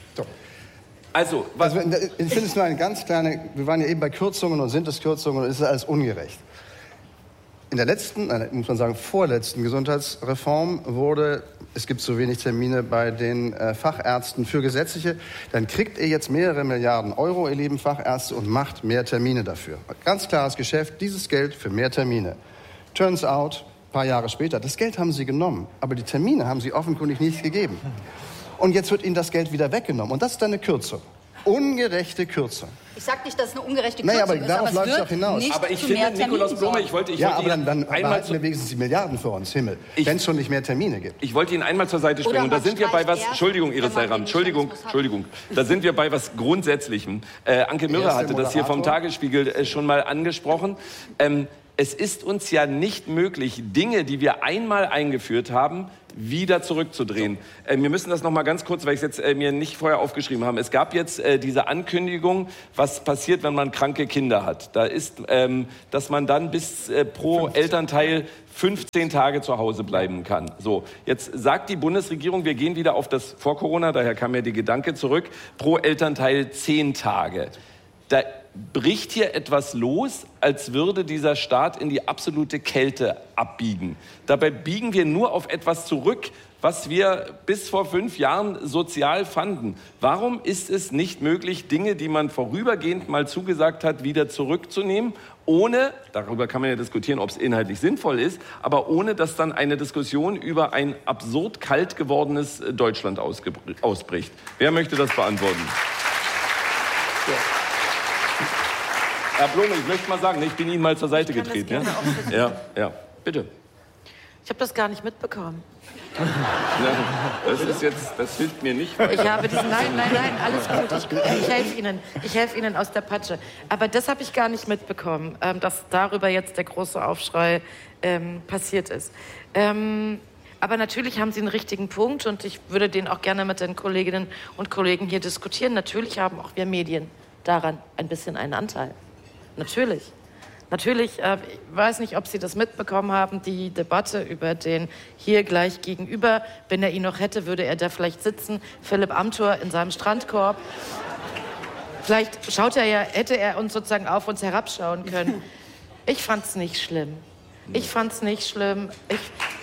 Also, was Also, ich finde es nur eine ganz kleine, wir waren ja eben bei Kürzungen und sind es Kürzungen und ist es alles ungerecht. In der letzten, nein, muss man sagen, vorletzten Gesundheitsreform wurde, es gibt zu wenig Termine bei den äh, Fachärzten für Gesetzliche, dann kriegt ihr jetzt mehrere Milliarden Euro, ihr lieben Fachärzte, und macht mehr Termine dafür. Ganz klares Geschäft, dieses Geld für mehr Termine. Turns out, ein paar Jahre später, das Geld haben sie genommen, aber die Termine haben sie offenkundig nicht gegeben. Und jetzt wird ihnen das Geld wieder weggenommen. Und das ist eine Kürzung. Ungerechte Kürzung. Ich sage nicht, dass es eine ungerechte Naja, Kürzung aber ist, darauf aber läuft es es wird doch hinaus. nicht aber ich zu finde, mehr Nikolaus Terminen Blome, sorgen. ich wollte, ich Ja, wollte aber dann, dann Ihnen einmal behalten zu, wir wenigstens die Milliarden für uns, Himmel. Ich- Wenn es schon nicht mehr Termine gibt. ich wollte Ihnen einmal zur Seite Oder springen. Und da man sind wir bei streicht was, erst, Entschuldigung, Iris wenn man Seyram, den Entschuldigung, Mechanismus hat. Entschuldigung. Da sind wir bei was Grundsätzlichem. Äh, Anke Mürre Erster hatte das hier vom Moderator. Tagesspiegel äh, schon mal angesprochen. Ähm, es ist uns ja nicht möglich, Dinge, die wir einmal eingeführt haben, wieder zurückzudrehen. Äh, wir müssen das noch mal ganz kurz, weil ich es jetzt äh, mir nicht vorher aufgeschrieben habe. Es gab jetzt äh, diese Ankündigung, was passiert, wenn man kranke Kinder hat. Da ist, ähm, dass man dann bis äh, pro Elternteil fünfzehn Tage zu Hause bleiben kann. So, jetzt sagt die Bundesregierung, wir gehen wieder auf das vor Corona, daher kam ja die Gedanke zurück, pro Elternteil zehn Tage. Da bricht hier etwas los, als würde dieser Staat in die absolute Kälte abbiegen. Dabei biegen wir nur auf etwas zurück, was wir bis vor fünf Jahren sozial fanden. Warum ist es nicht möglich, Dinge, die man vorübergehend mal zugesagt hat, wieder zurückzunehmen, ohne, darüber kann man ja diskutieren, ob es inhaltlich sinnvoll ist, aber ohne, dass dann eine Diskussion über ein absurd kalt gewordenes Deutschland ausbricht? Wer möchte das beantworten? Ja. Herr Blome, ich möchte mal sagen, ich bin Ihnen mal zur Seite Ich kann das getreten. gerne Ja? ja, ja, bitte. Ich habe das gar nicht mitbekommen. Ja, das ist jetzt, das hilft mir nicht. Ich habe diesen, nein, nein, nein, alles gut. Ich, ich helfe Ihnen, ich helfe Ihnen aus der Patsche. Aber das habe ich gar nicht mitbekommen, ähm, dass darüber jetzt der große Aufschrei ähm, passiert ist. Ähm, aber natürlich haben Sie einen richtigen Punkt und ich würde den auch gerne mit den Kolleginnen und Kollegen hier diskutieren. Natürlich haben auch wir Medien daran ein bisschen einen Anteil. Natürlich. Natürlich, äh, ich weiß nicht, ob Sie das mitbekommen haben, die Debatte über den hier gleich gegenüber. Wenn er ihn noch hätte, würde er da vielleicht sitzen. Philipp Amthor in seinem Strandkorb. Vielleicht schaut er ja, hätte er uns sozusagen auf uns herabschauen können. Ich fand's nicht schlimm. Ich fand's nicht schlimm. Ich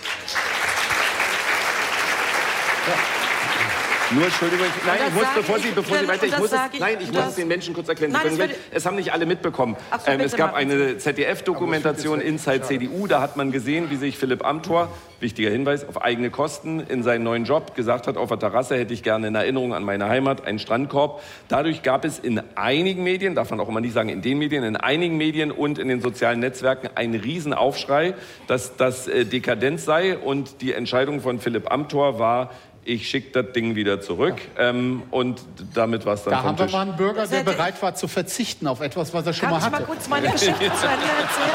Nur, Entschuldigung, ich, nein, ich muss, bevor Sie, bevor Sie weiter, ich muss es, ich, nein, ich muss es den Menschen kurz erklären. Nein, Sie können das gleich, es haben nicht alle mitbekommen. Ach so, ähm, es bitte gab machen eine Z D F-Dokumentation Inside C D U, da hat man gesehen, wie sich Philipp Amthor, wichtiger Hinweis, auf eigene Kosten in seinen neuen Job gesagt hat, auf der Terrasse hätte ich gerne in Erinnerung an meine Heimat einen Strandkorb. Dadurch gab es in einigen Medien, darf man auch immer nicht sagen in den Medien, in einigen Medien und in den sozialen Netzwerken einen Riesenaufschrei, dass das äh, dekadent sei und die Entscheidung von Philipp Amthor war, ich schicke das Ding wieder zurück ähm, und damit war es dann Da vom haben wir Tisch. mal einen Bürger, der hätte bereit war zu verzichten auf etwas, was er schon Kann mal ich hatte. mal kurz meine Geschichte zu Ende erzählen?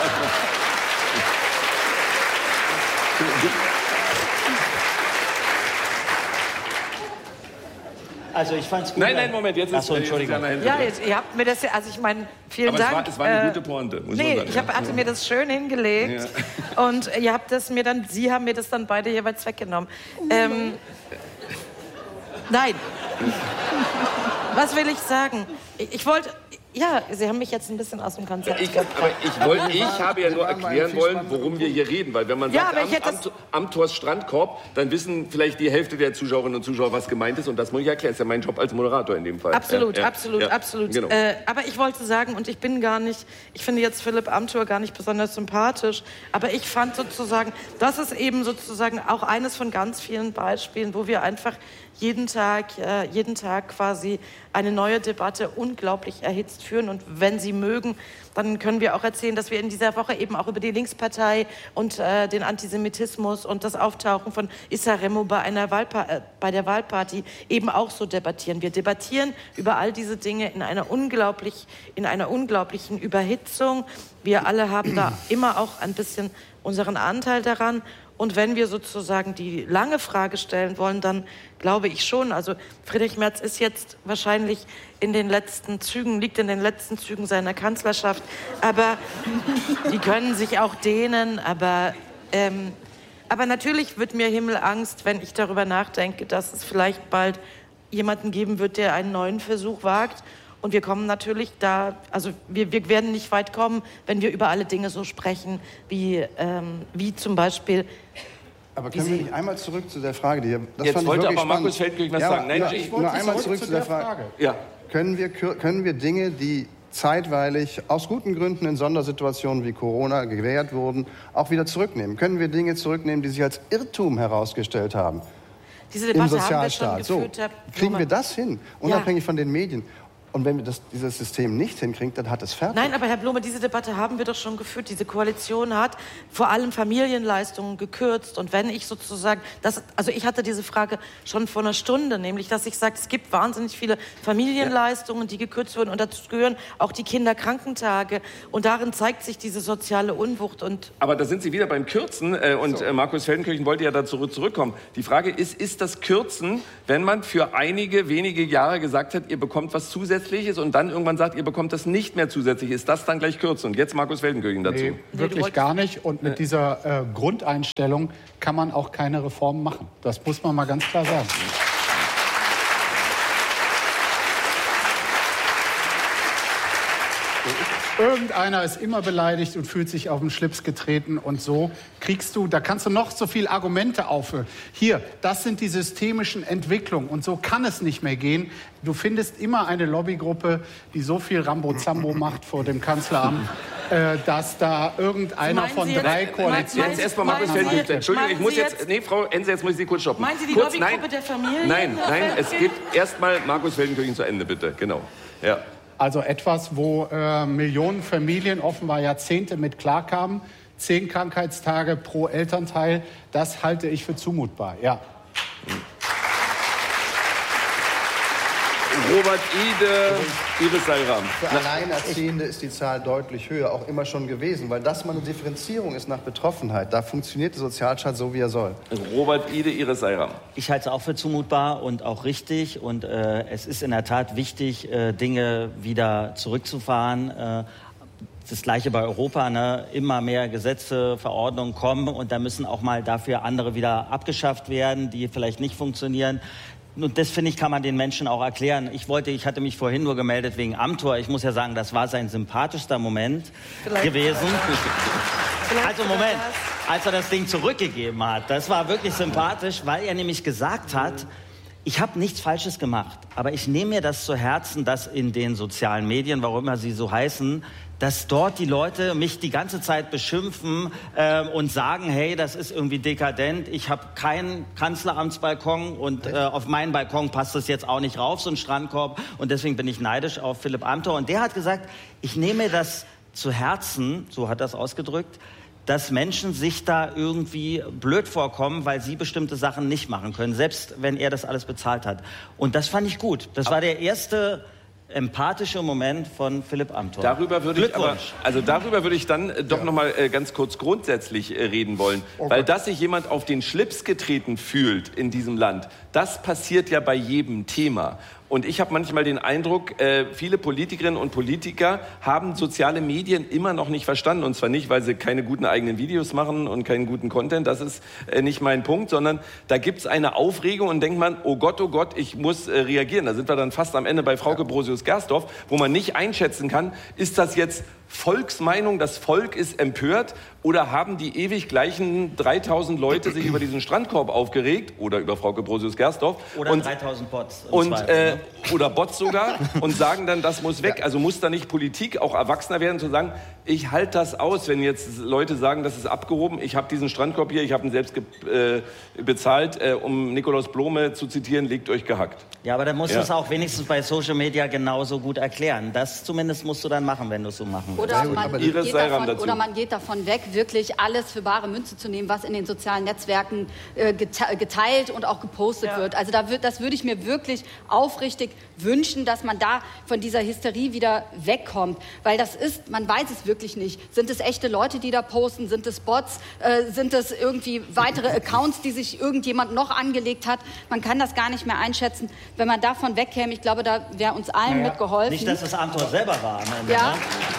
Also ich fand's gut. Nein, nein, Moment, jetzt ist, Ach so, Entschuldigung. jetzt ist Anna Ja, Hände. jetzt, ihr habt mir das ja, also ich meine, vielen Aber es Dank. war, es war eine äh, gute Pointe, muss Nee, man sagen. ich hab, hatte mir das schön hingelegt und ihr habt das mir dann, Sie haben mir das dann beide jeweils weggenommen. Ähm, nein. Was will ich sagen? Ich, ich wollte, ja, Sie haben mich jetzt ein bisschen aus dem Konzept Ich, gebracht. aber ich, wollte, ich habe ja nur Wir waren mal erklären im wollen, Fischband- worum wir hier reden. Weil wenn man Ja, sagt, aber Am, ich hätte das- Am, Amthors Strandkorb, dann wissen vielleicht die Hälfte der Zuschauerinnen und Zuschauer, was gemeint ist. Und das muss ich erklären. Das ist ja mein Job als Moderator in dem Fall. Absolut, ja, ja, absolut, ja, absolut. Genau. Äh, aber ich wollte sagen, und ich bin gar nicht, ich finde jetzt Philipp Amthor gar nicht besonders sympathisch, aber ich fand sozusagen, das ist eben sozusagen auch eines von ganz vielen Beispielen, wo wir einfach jeden Tag, äh, jeden Tag quasi eine neue Debatte unglaublich erhitzt führen. Und wenn Sie mögen, dann können wir auch erzählen, dass wir in dieser Woche eben auch über die Linkspartei und äh, den Antisemitismus und das Auftauchen von Issa Remo bei, einer Wahlpa äh, bei der Wahlparty eben auch so debattieren. Wir debattieren über all diese Dinge in einer, unglaublich, in einer unglaublichen Überhitzung. wir alle haben da immer auch ein bisschen unseren Anteil daran. Und wenn wir sozusagen die lange Frage stellen wollen, dann glaube ich schon, also Friedrich Merz ist jetzt wahrscheinlich in den letzten Zügen, liegt in den letzten Zügen seiner Kanzlerschaft, aber die können sich auch dehnen, aber, ähm, aber natürlich wird mir Himmelangst, wenn ich darüber nachdenke, dass es vielleicht bald jemanden geben wird, der einen neuen Versuch wagt. Und wir kommen natürlich da, also wir, wir werden nicht weit kommen, wenn wir über alle Dinge so sprechen, wie, ähm, wie zum Beispiel... Aber können wir nicht einmal zurück zu der Frage, die das Jetzt fand wollte ich aber spannend. Markus Feldkirch was ja, sagen. Nein, nur, ich nur einmal zurück zu der Frage. Frage. Ja. Können wir, können wir Dinge, die zeitweilig aus guten Gründen in Sondersituationen wie Corona gewährt wurden, auch wieder zurücknehmen? Können wir Dinge zurücknehmen, die sich als Irrtum herausgestellt haben? Diese Debatte im Sozialstaat. Haben wir schon geführt, so, kriegen wir das hin, unabhängig ja. von den Medien? Und wenn wir das, dieses System nicht hinkriegen, dann hat es fertig. Nein, aber Herr Blume, diese Debatte haben wir doch schon geführt. Diese Koalition hat vor allem Familienleistungen gekürzt. Und wenn ich sozusagen, das, also ich hatte diese Frage schon vor einer Stunde, nämlich, dass ich sage, es gibt wahnsinnig viele Familienleistungen, die gekürzt wurden. Und dazu gehören auch die Kinderkrankentage. Und darin zeigt sich diese soziale Unwucht. Und aber da sind Sie wieder beim Kürzen. Äh, und so. äh, Markus Feldenkirchen wollte ja dazu zurückkommen. Die Frage ist, ist das Kürzen, wenn man für einige wenige Jahre gesagt hat, ihr bekommt was zusätzliches und dann irgendwann sagt, ihr bekommt das nicht mehr zusätzlich, ist das dann gleich Kürzen? Und jetzt Markus Feldenkirchen dazu. Nee, wirklich gar nicht. Und mit dieser äh, Grundeinstellung kann man auch keine Reformen machen. Das muss man mal ganz klar sagen. Irgendeiner ist immer beleidigt und fühlt sich auf den Schlips getreten und so kriegst du, da kannst du noch so viele Argumente aufhören. Hier, das sind die systemischen Entwicklungen und so kann es nicht mehr gehen. Du findest immer eine Lobbygruppe, die so viel Rambo-Zambo macht vor dem Kanzleramt, äh, dass da irgendeiner von drei Koalitionen... Jetzt erstmal Markus Feldenkirchen. Entschuldigung, ich muss jetzt... Nee, Frau Ense, jetzt muss ich Sie kurz stoppen. Meinen Sie die kurz, Lobbygruppe nein, der Familien? Nein, nein, es gibt erstmal Markus Feldenkirchen zu Ende, bitte. Genau, ja. Also etwas, wo äh, Millionen Familien offenbar Jahrzehnte mit klarkamen. Zehn Krankheitstage pro Elternteil, das halte ich für zumutbar, ja. Robert Ide, Iris Seilram. Für Alleinerziehende ist die Zahl deutlich höher, auch immer schon gewesen, weil das mal eine Differenzierung ist nach Betroffenheit. Da funktioniert der Sozialstaat so, wie er soll. Robert Ide, Iris Seilram. Ich halte es auch für zumutbar und auch richtig. Und äh, es ist in der Tat wichtig, äh, Dinge wieder zurückzufahren. Äh, Das Gleiche bei Europa, ne? Immer mehr Gesetze, Verordnungen kommen und da müssen auch mal dafür andere wieder abgeschafft werden, die vielleicht nicht funktionieren. Und das, finde ich, kann man den Menschen auch erklären. Ich wollte, ich hatte mich vorhin nur gemeldet wegen Amthor. Ich muss ja sagen, das war sein sympathischster Moment Vielleicht gewesen. Also Moment, als er das Ding zurückgegeben hat. Das war wirklich sympathisch, weil er nämlich gesagt hat, ich habe nichts Falsches gemacht, aber ich nehme mir das zu Herzen, dass in den sozialen Medien, warum immer sie so heißen, dass dort die Leute mich die ganze Zeit beschimpfen äh, und sagen, hey, das ist irgendwie dekadent, ich habe keinen Kanzleramtsbalkon und äh, auf meinen Balkon passt das jetzt auch nicht rauf, so ein Strandkorb, und deswegen bin ich neidisch auf Philipp Amthor. Und der hat gesagt, ich nehme das zu Herzen, so hat er es ausgedrückt, dass Menschen sich da irgendwie blöd vorkommen, weil sie bestimmte Sachen nicht machen können, selbst wenn er das alles bezahlt hat. Und das fand ich gut. Das war der erste empathische Moment von Philipp Amthor. Darüber würde ich aber, also darüber würde ich dann äh, doch ja. noch mal äh, ganz kurz grundsätzlich äh, reden wollen, okay. Weil dass sich jemand auf den Schlips getreten fühlt in diesem Land, das passiert ja bei jedem Thema. Und ich habe manchmal den Eindruck, äh, viele Politikerinnen und Politiker haben soziale Medien immer noch nicht verstanden. Und zwar nicht, weil sie keine guten eigenen Videos machen und keinen guten Content, das ist äh, nicht mein Punkt, sondern da gibt es eine Aufregung und denkt man, oh Gott, oh Gott, ich muss äh, reagieren. Da sind wir dann fast am Ende bei Frauke Brosius-Gersdorf, wo man nicht einschätzen kann, ist das jetzt Volksmeinung, das Volk ist empört, oder haben die ewig gleichen dreitausend Leute sich über diesen Strandkorb aufgeregt oder über Frauke Brosius-Gersdorf oder und, dreitausend Bots und äh, oder Bots sogar und sagen dann, das muss weg. Also muss da nicht Politik auch erwachsener werden, zu sagen, ich halte das aus, wenn jetzt Leute sagen, das ist abgehoben, ich habe diesen Strandkorb hier, ich habe ihn selbst äh, bezahlt, äh, um Nikolaus Blome zu zitieren, legt euch gehackt. Ja, aber dann musst ja. du es auch wenigstens bei Social Media genauso gut erklären. Das zumindest musst du dann machen, wenn du es so machen willst. Oder man, Iris geht Seiram davon, dazu. oder man geht davon weg, wirklich alles für bare Münze zu nehmen, was in den sozialen Netzwerken äh, geteilt und auch gepostet ja. wird. Also da wird, das würde ich mir wirklich aufrichtig wünschen, dass man da von dieser Hysterie wieder wegkommt. Weil das ist, man weiß es wirklich nicht. Sind es echte Leute, die da posten? Sind es Bots? Äh, sind es irgendwie weitere Accounts, die sich irgendjemand noch angelegt hat? Man kann das gar nicht mehr einschätzen. Wenn man davon wegkäme, ich glaube, da wäre uns allen naja. mitgeholfen. Nicht, dass das Amtor selber war am Ende, ja. ne?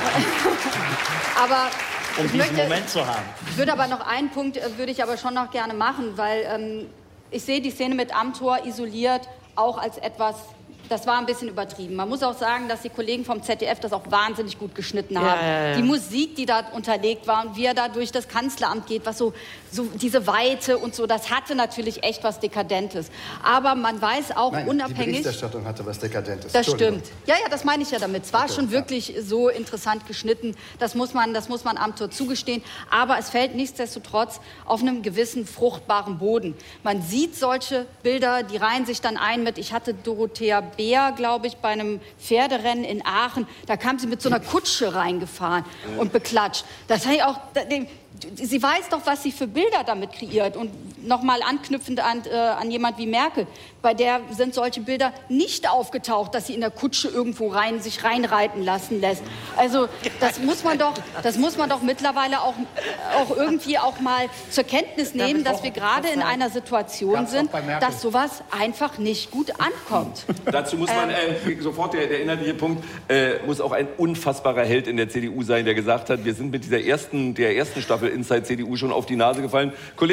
aber um diesen möchte, Moment zu haben. Ich würde aber noch einen Punkt, äh, würde ich aber schon noch gerne machen, weil ähm, ich sehe die Szene mit Amtor isoliert auch als etwas, das war ein bisschen übertrieben. Man muss auch sagen, dass die Kollegen vom Z D F das auch wahnsinnig gut geschnitten haben. Ja, ja, ja. Die Musik, die da unterlegt war und wie er da durch das Kanzleramt geht, was so, so diese Weite und so, das hatte natürlich echt was Dekadentes. Aber man weiß auch Nein, unabhängig... die Berichterstattung hatte was Dekadentes. Das stimmt. Ja, ja, das meine ich ja damit. Es war schon wirklich so interessant geschnitten. Das muss man, das muss man Amtor zugestehen. Aber es fällt nichtsdestotrotz auf einem gewissen fruchtbaren Boden. Man sieht solche Bilder, die reihen sich dann ein mit, ich hatte Dorothea Bär, glaube ich, bei einem Pferderennen in Aachen. Da kam sie mit so einer Kutsche reingefahren und beklatscht. Das habe ich auch... Sie weiß doch, was sie für Bilder damit kreiert. Und nochmal anknüpfend an, äh, an jemand wie Merkel. Bei der sind solche Bilder nicht aufgetaucht, dass sie in der Kutsche irgendwo rein, sich reinreiten lassen lässt. Also das muss man doch, das muss man doch mittlerweile auch, auch irgendwie auch mal zur Kenntnis nehmen, dass wir gerade in einer Situation sind, dass sowas einfach nicht gut ankommt. Dazu muss man äh, sofort, der, der inhaltliche Punkt, äh, muss auch ein unfassbarer Held in der C D U sein, der gesagt hat, wir sind mit dieser ersten, der ersten Staffel Inside C D U schon auf die Nase gefallen. Kollege